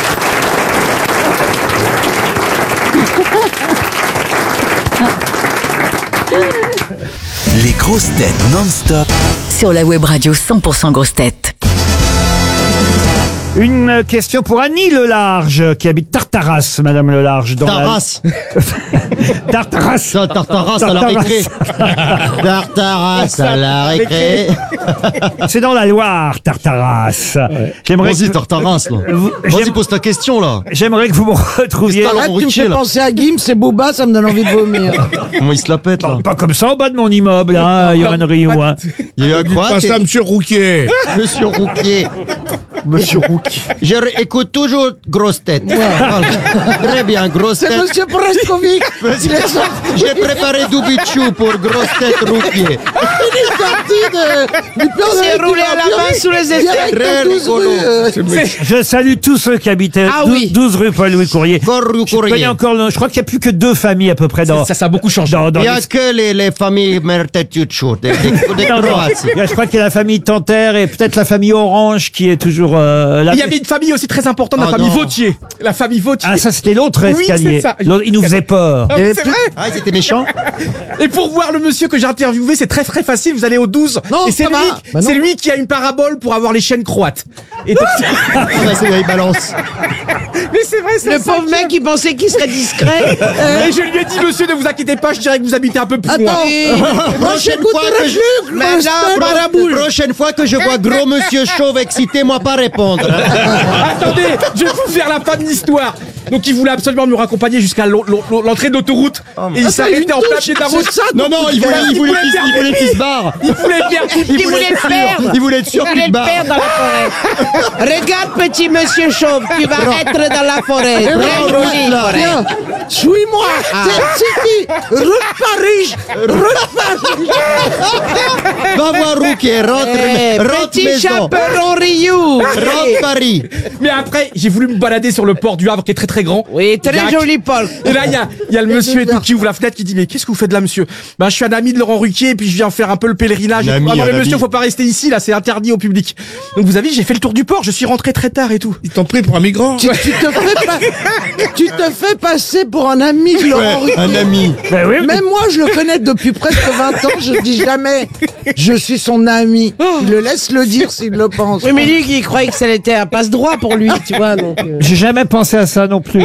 Speaker 8: Les grosses têtes non-stop
Speaker 7: Sur la web radio cent pour cent grosses têtes.
Speaker 1: Une question pour Annie Lelarge qui habite Tartaras, Madame Lelarge. Dans
Speaker 23: Tartas.
Speaker 1: La... Tartaras.
Speaker 23: Tartaras à la récré. Tartaras à la récré.
Speaker 1: C'est dans la Loire, Tartaras. J'aimerais
Speaker 23: Vas-y,
Speaker 1: que-
Speaker 23: Tartaras, là.
Speaker 1: Vous-
Speaker 23: Vas-y,
Speaker 1: j'aime-
Speaker 23: pose ta question, là.
Speaker 1: J'aimerais que vous me retrouviez.
Speaker 23: Qu'est-ce que t'as,
Speaker 4: Arrête, tu me
Speaker 23: Ruquier,
Speaker 4: fais
Speaker 23: là.
Speaker 4: penser à Gims et Booba, ça me donne envie de vomir.
Speaker 23: Comment il se la pète, là?
Speaker 1: Pas comme ça au bas de mon immeuble, hein, Yoann Rioux. Hein.
Speaker 23: Il y a eu un quoi?
Speaker 16: Pas ça, monsieur Rouquier.
Speaker 23: Monsieur Rouquier. Monsieur Rouquier. Je ré- écoute toujours grosse tête. Voilà. Très bien, grosse
Speaker 4: C'est
Speaker 23: tête.
Speaker 4: Monsieur Preskovic. Il est sorti,
Speaker 23: J'ai préparé du bichou pour grosse tête Rouquier.
Speaker 4: il est sorti de, du plan
Speaker 22: s'est roulé à la main sous les aisselles.
Speaker 23: Très
Speaker 4: douze
Speaker 23: rigolo.
Speaker 4: rue, euh,
Speaker 1: Je salue tous ceux qui habitaient
Speaker 22: Ah
Speaker 1: douze,
Speaker 22: oui.
Speaker 1: douze rue Paul-Louis Courrier.
Speaker 23: Encore Rue
Speaker 1: Je connais
Speaker 23: Courrier.
Speaker 1: encore, le- je crois qu'il n'y a plus que deux familles à peu près dans.
Speaker 14: Ça, ça a beaucoup changé.
Speaker 1: dans, dans
Speaker 23: Il n'y a
Speaker 1: les-
Speaker 23: que les, les familles Mertetucho, des, des, des
Speaker 1: Non, non.
Speaker 23: Croaties.
Speaker 1: Je crois qu'il y a la famille Tanter et peut-être la famille Orange qui est toujours euh, là.
Speaker 3: Il y avait une famille aussi très importante, la
Speaker 23: Oh
Speaker 3: famille
Speaker 23: non.
Speaker 3: Vautier. La famille Vautier.
Speaker 1: Ah, ça c'était l'autre
Speaker 3: Oui,
Speaker 1: escalier.
Speaker 3: c'est ça.
Speaker 1: L'autre, il nous faisait peur.
Speaker 3: Ah, c'est vrai.
Speaker 23: Ah, ils étaient méchants.
Speaker 3: Et pour voir le monsieur que j'ai interviewé, c'est très très facile. Vous allez au douze.
Speaker 4: Non,
Speaker 3: et c'est
Speaker 4: ça
Speaker 3: lui,
Speaker 4: va. Bah non.
Speaker 3: c'est lui qui a une parabole pour avoir les chaînes croates. Et donc,
Speaker 23: Ah, bah, c'est, il balance.
Speaker 3: Mais c'est vrai, c'est
Speaker 4: Le pauvre mec, il pensait qu'il serait discret.
Speaker 3: Et je lui ai dit, monsieur, ne vous inquiétez pas, je dirais que vous habitez un peu plus loin.
Speaker 23: Attends, prochaine fois que je...
Speaker 4: Mais là,
Speaker 23: Pro- prochaine fois que je vois gros monsieur chauve excité, moi pas répondre.
Speaker 3: Attendez, je vais vous faire la fin de l'histoire. Donc il voulait absolument me raccompagner jusqu'à l'en- l'en- l'entrée de l'autoroute. Et il s'arrêtait en plein pied de la route.
Speaker 23: Non, non, il voulait, il voulait, qu'il- il voulait qu'il se barre.
Speaker 3: Il voulait bien.
Speaker 4: Il voulait le perdre.
Speaker 23: Il voulait être sûr
Speaker 4: Il
Speaker 23: qu'il
Speaker 4: voulait
Speaker 23: se
Speaker 4: le
Speaker 23: barre.
Speaker 4: perdre dans la forêt. Regarde, petit monsieur chauve, tu vas être dans la forêt. Très jolie forêt.
Speaker 23: Viens,
Speaker 4: suis-moi. C'est Paris. Paris.
Speaker 23: Va voir Rouquet, rentre,
Speaker 4: Eh,
Speaker 23: rentre
Speaker 4: Petit
Speaker 23: maison.
Speaker 4: chaperon Ryu.
Speaker 23: Rentre Paris.
Speaker 3: Mais après, j'ai voulu me balader sur le port du Havre qui est très très grand.
Speaker 4: Oui, très
Speaker 3: Jacques.
Speaker 4: joli port.
Speaker 3: Et là, il y a, il y a le monsieur et tout qui ouvre la fenêtre qui dit mais qu'est-ce que vous faites là, monsieur? Ben, je suis un ami de Laurent Ruquier et puis je viens faire un peu le pèlerinage.
Speaker 23: Un ami,
Speaker 3: ah non,
Speaker 23: un
Speaker 3: mais monsieur,
Speaker 23: ami.
Speaker 3: faut pas rester ici là, c'est interdit au public. Donc vous avez vu, j'ai fait le tour du port, je suis rentré très tard et tout.
Speaker 16: Ils t'ont pris pour un migrant.
Speaker 4: Tu, tu te fais pas- tu te fais passer pour un ami de Laurent
Speaker 23: Ouais,
Speaker 4: Ruquier.
Speaker 23: un ami.
Speaker 1: Ben oui,
Speaker 4: Même moi, je le connais depuis presque vingt ans, je dis jamais je suis son ami. Il le laisse le dire s'il le pense. Oui, mais lui, il croyait que ça était un passe-droit pour lui, tu vois. Donc, euh.
Speaker 1: J'ai jamais pensé à ça non plus.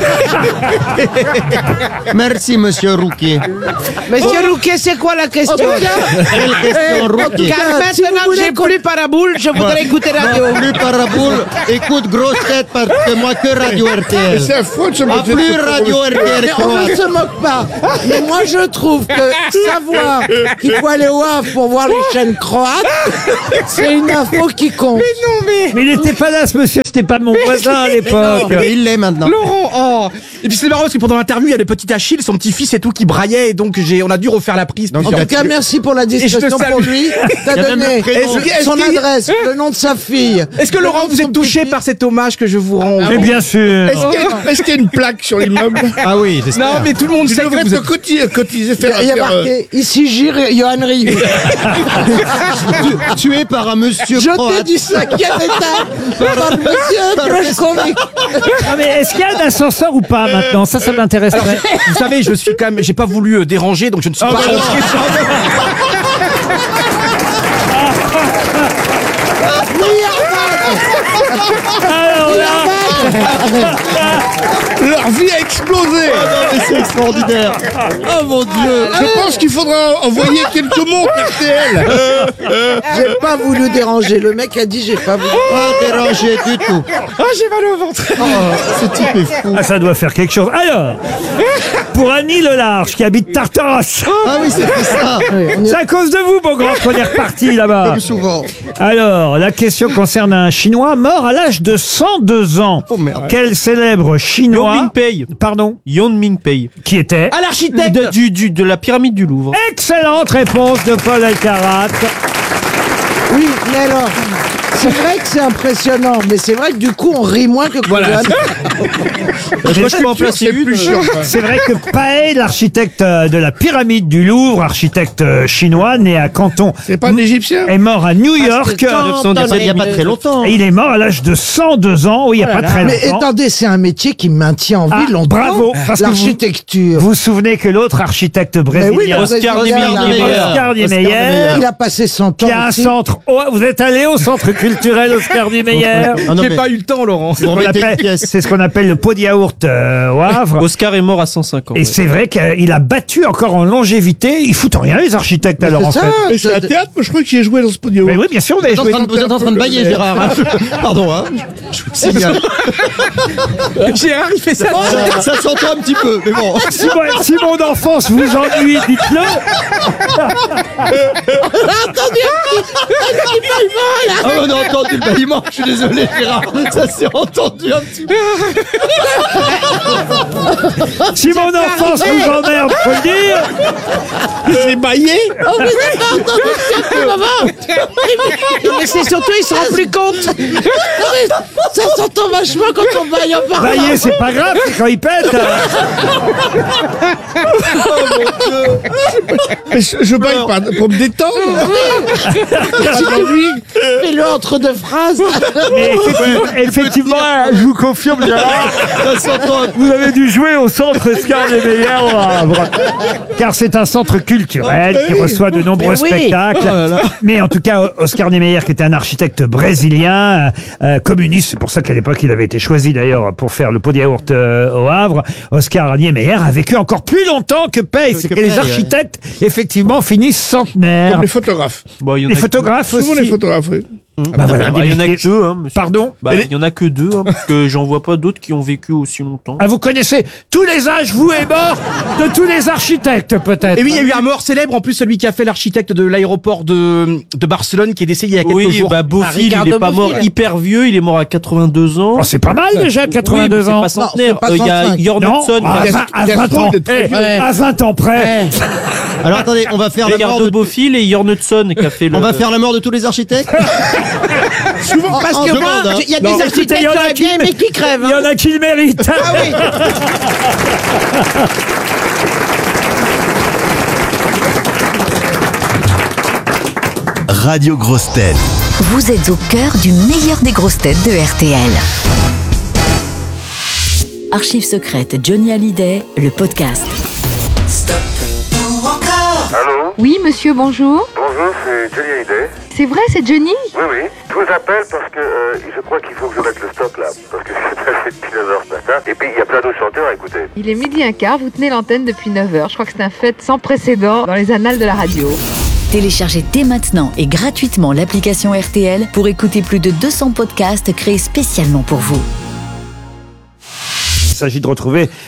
Speaker 23: Merci, monsieur Rouquet.
Speaker 4: Monsieur Rouquet, c'est quoi la question?
Speaker 23: Quelle question, Rouquet?
Speaker 4: Car maintenant que j'ai plus paraboule, je voudrais écouter radio.
Speaker 23: Non, plus paraboule, écoute grosse tête parce que moi que radio R T L.
Speaker 16: C'est faux de se
Speaker 23: Ah,
Speaker 16: moquer de
Speaker 23: plus
Speaker 16: ce
Speaker 23: radio R T L
Speaker 4: Mais on ne
Speaker 23: croate.
Speaker 4: se moque pas. Mais moi, je trouve que savoir qu'il faut aller au Havre pour voir les chaînes croates, c'est une info qui compte.
Speaker 1: Mais il n'était pas là, ce monsieur, c'était pas mon voisin à l'époque.
Speaker 23: Il l'est maintenant.
Speaker 3: Laurent, oh. Et puis c'est marrant parce que pendant l'interview, il y a le petit Achille, son petit-fils et tout qui braillait et donc j'ai, on a dû refaire la prise.
Speaker 4: En tout cas, merci pour la discussion
Speaker 3: Et je te
Speaker 4: pour
Speaker 3: salue.
Speaker 4: lui. T'as
Speaker 23: Il y a même
Speaker 4: donné
Speaker 23: le prénom.
Speaker 4: est-ce- son
Speaker 3: Est-ce qu'il-
Speaker 4: adresse, le nom de sa fille.
Speaker 3: Est-ce que
Speaker 4: le
Speaker 3: Laurent,
Speaker 4: nom de
Speaker 3: vous
Speaker 4: son
Speaker 3: êtes touché
Speaker 4: petit-
Speaker 3: par cet hommage que je vous rends?
Speaker 1: Mais bien sûr.
Speaker 16: Est-ce qu'il y a- est-ce qu'il y a une plaque sur l'immeuble?
Speaker 23: Ah oui, j'espère.
Speaker 3: Non, mais tout le monde
Speaker 16: Tu
Speaker 3: sait que
Speaker 16: devrais
Speaker 3: vous
Speaker 16: te
Speaker 3: êtes...
Speaker 16: cotiser, cotiser,
Speaker 4: Il y
Speaker 16: faire
Speaker 4: a, il y a
Speaker 16: faire, euh,
Speaker 4: marqué ici Gire Johan Ryu.
Speaker 23: Tu- Tué par un monsieur
Speaker 4: Je t'ai
Speaker 23: croate.
Speaker 4: dit cinquième étage par monsieur Brejkovic.
Speaker 1: Ah, mais est-ce qu'il y a un ascenseur ou pas maintenant? Ça, ça m'intéresserait.
Speaker 3: Vous savez, je suis quand même, j'ai pas voulu euh, déranger, donc je ne suis pas
Speaker 16: bah non.
Speaker 3: rentré sur-
Speaker 1: Alors là,
Speaker 16: Leur vie a explosé.
Speaker 23: Ah non, mais c'est extraordinaire. Oh mon Dieu.
Speaker 16: Je pense qu'il faudra envoyer quelques montres R T L.
Speaker 4: J'ai pas voulu déranger. Le mec a dit j'ai pas voulu.
Speaker 23: Pas dérangé du tout.
Speaker 3: Ah, j'ai mal au ventre.
Speaker 23: Oh, ce type est fou.
Speaker 1: ah, ça doit faire quelque chose. Alors, pour Annie Lelarge, qui habite Tartaros.
Speaker 23: Ah oui, c'était ça.
Speaker 1: C'est à cause de vous, mon grand, qu'on est reparti là-bas.
Speaker 23: Comme souvent.
Speaker 1: Alors, la question concerne un Chinois mort à l'âge de cent deux ans.
Speaker 23: Oh merde.
Speaker 1: Quel célèbre Chinois...
Speaker 14: Yon Mingpei.
Speaker 1: Pardon.
Speaker 14: Yon Mingpei.
Speaker 1: Qui était...
Speaker 3: À l'architecte.
Speaker 14: De, du, du- de la pyramide du Louvre.
Speaker 1: Excellente réponse de Paul Alcarat.
Speaker 4: Oui, mais alors, c'est vrai que c'est impressionnant, mais c'est vrai que du coup, on rit moins que
Speaker 1: Voilà.
Speaker 14: Je crois que je peux en placer une.
Speaker 1: C'est vrai que Pae, l'architecte euh, de la pyramide du Louvre, architecte euh, chinois, né à Canton,
Speaker 16: C'est pas un Égyptien?
Speaker 1: est mort à New York.
Speaker 23: Il n'y a pas très longtemps.
Speaker 1: Et il est mort à l'âge de cent deux ans, oui, il n'y a pas très
Speaker 4: Mais
Speaker 1: longtemps.
Speaker 4: attendez, c'est un métier qui maintient en vie
Speaker 1: Ah,
Speaker 4: longtemps.
Speaker 1: bravo, parce que vous-
Speaker 4: l'architecture.
Speaker 1: Vous vous souvenez que l'autre architecte
Speaker 4: Mais oui,
Speaker 1: brésilien,
Speaker 4: le
Speaker 14: Oscar
Speaker 4: Brésilien,
Speaker 14: Niemeyer.
Speaker 4: il a-
Speaker 1: Oscar Niemeyer,
Speaker 4: Il a passé cent ans.
Speaker 1: qui a un
Speaker 4: aussi.
Speaker 1: centre... Oh, vous êtes allé au centre culturel Oscar Niemeyer?
Speaker 23: Ah non,
Speaker 3: J'ai
Speaker 23: mais-
Speaker 3: pas eu le temps, Laurent.
Speaker 1: C'est ce qu'on
Speaker 23: mettez une
Speaker 1: appelle-
Speaker 23: pièce.
Speaker 1: c'est ce qu'on appelle le pot de yaourt euh, au Havre.
Speaker 14: Oscar est mort à cent cinq ans.
Speaker 1: Et
Speaker 14: ouais.
Speaker 1: c'est vrai qu'il a battu encore en longévité. Ils foutent rien, les architectes, alors, en
Speaker 4: C'est ça,
Speaker 1: fait.
Speaker 16: Mais c'est un théâtre, moi je crois que j'y ai joué dans ce podium.
Speaker 1: Mais oui, bien sûr, vous avez
Speaker 23: Vous êtes en
Speaker 1: joué.
Speaker 23: train de- vous êtes en train de bailler, Gérard. hein. Pardon, hein. Je vous signale.
Speaker 3: Gérard, il fait ça.
Speaker 23: Ça, ça s'entend un petit peu, mais bon.
Speaker 1: Si, moi- si mon enfance vous ennuie, dites-le.
Speaker 23: Ah, on a entendu le bâillement. Je suis désolé, Gérard. Ça s'est entendu un petit peu.
Speaker 1: Si mon enfance vous emmerde, faut le dire.
Speaker 16: J'ai baillé.
Speaker 4: Oh, mais j'ai pas entendu ce que maman. Mais c'est surtout, il se rend plus compte. Non, mais ça s'entend vachement quand on baille en parlant.
Speaker 1: Bailler, c'est pas grave, c'est quand il pète.
Speaker 16: Mais je, je baille pas pour me détendre. Pas d'ennui.
Speaker 4: Fais-le entre deux phrases.
Speaker 1: Mais effectivement, effectivement, je vous confirme, Gérard, vous avez dû jouer au centre Oscar Niemeyer au Havre. Car c'est un centre culturel qui reçoit de nombreux
Speaker 4: Mais oui.
Speaker 1: spectacles.
Speaker 4: Oh là là.
Speaker 1: Mais en tout cas, Oscar Niemeyer, qui était un architecte brésilien, euh, communiste, c'est pour ça qu'à l'époque, il avait été choisi d'ailleurs pour faire le pot de yaourt euh, au Havre. Oscar Niemeyer a vécu encore plus longtemps que Paye. C'est que les architectes, effectivement, finissent centenaires.
Speaker 3: Comme les photographes.
Speaker 5: Bon, il y en
Speaker 1: Les
Speaker 5: a
Speaker 1: photographes
Speaker 3: Souvent
Speaker 1: aussi.
Speaker 3: les photographes, oui.
Speaker 1: Bah voilà,
Speaker 5: Bah, il y en a
Speaker 1: des-
Speaker 5: que deux, hein, monsieur.
Speaker 1: Pardon
Speaker 5: Bah, il y en a que deux, hein, parce que j'en vois pas d'autres qui ont vécu aussi longtemps.
Speaker 1: Ah, vous connaissez tous les âges, vous et morts, de tous les architectes, peut-être.
Speaker 3: Et oui, il y a eu un mort célèbre, en plus celui qui a fait l'architecte de l'aéroport de, de Barcelone, qui est décédé il y a quelques
Speaker 5: Oui,
Speaker 3: jours.
Speaker 5: bah, Beaufil, il
Speaker 4: Ricardo
Speaker 5: est pas mort
Speaker 4: Beaufil.
Speaker 5: hyper vieux, il est mort à quatre-vingt-deux ans.
Speaker 1: Oh, c'est pas mal déjà, quatre-vingt-deux
Speaker 5: Oui, mais
Speaker 1: ans.
Speaker 5: c'est pas centenaire.
Speaker 4: Non, c'est pas
Speaker 5: Euh, Il y a
Speaker 4: trente-cinq.
Speaker 5: Jörn
Speaker 1: Non,
Speaker 5: Hudson.
Speaker 1: à,
Speaker 3: il y a-
Speaker 1: vingt- à
Speaker 3: il y a
Speaker 1: vingt ans.
Speaker 3: trop de-
Speaker 1: Eh,
Speaker 4: Ouais.
Speaker 1: à vingt ans près.
Speaker 23: Alors attendez, on va faire la mort
Speaker 5: Ricardo
Speaker 23: de...
Speaker 5: Beaufil et Jörn Hudson qui a fait le...
Speaker 23: On va faire la mort de tous les architectes.
Speaker 3: Souvent,
Speaker 4: Parce
Speaker 23: en
Speaker 4: que
Speaker 23: demande,
Speaker 4: moi,
Speaker 23: hein.
Speaker 4: il y a
Speaker 1: Non,
Speaker 4: des
Speaker 1: écoutez,
Speaker 4: architectes
Speaker 1: il y en
Speaker 4: qui
Speaker 1: a
Speaker 4: auraient
Speaker 1: qui
Speaker 4: bien
Speaker 1: le-
Speaker 4: aimé qui crèvent.
Speaker 1: Il y en a qui le méritent.
Speaker 4: Ah oui.
Speaker 8: Radio Grosse Tête.
Speaker 7: Vous êtes au cœur du meilleur des grosses têtes de R T L. Archives secrètes Johnny Hallyday, le podcast.
Speaker 6: Allô?
Speaker 9: Oui, monsieur, bonjour.
Speaker 6: Bonjour, c'est Johnny Hallyday.
Speaker 9: C'est vrai, c'est Johnny?
Speaker 6: Oui, oui. Je vous appelle parce que euh, je crois qu'il faut que je mette le stop là. Parce que c'est passé depuis neuf heures ce matin. Et puis il y a plein d'autres chanteurs à écouter.
Speaker 9: Il est midi un quart, vous tenez l'antenne depuis neuf heures. Je crois que c'est un fait sans précédent dans les annales de la radio.
Speaker 7: Téléchargez dès maintenant et gratuitement l'application R T L pour écouter plus de deux cents podcasts créés spécialement pour vous.
Speaker 1: Il s'agit de retrouver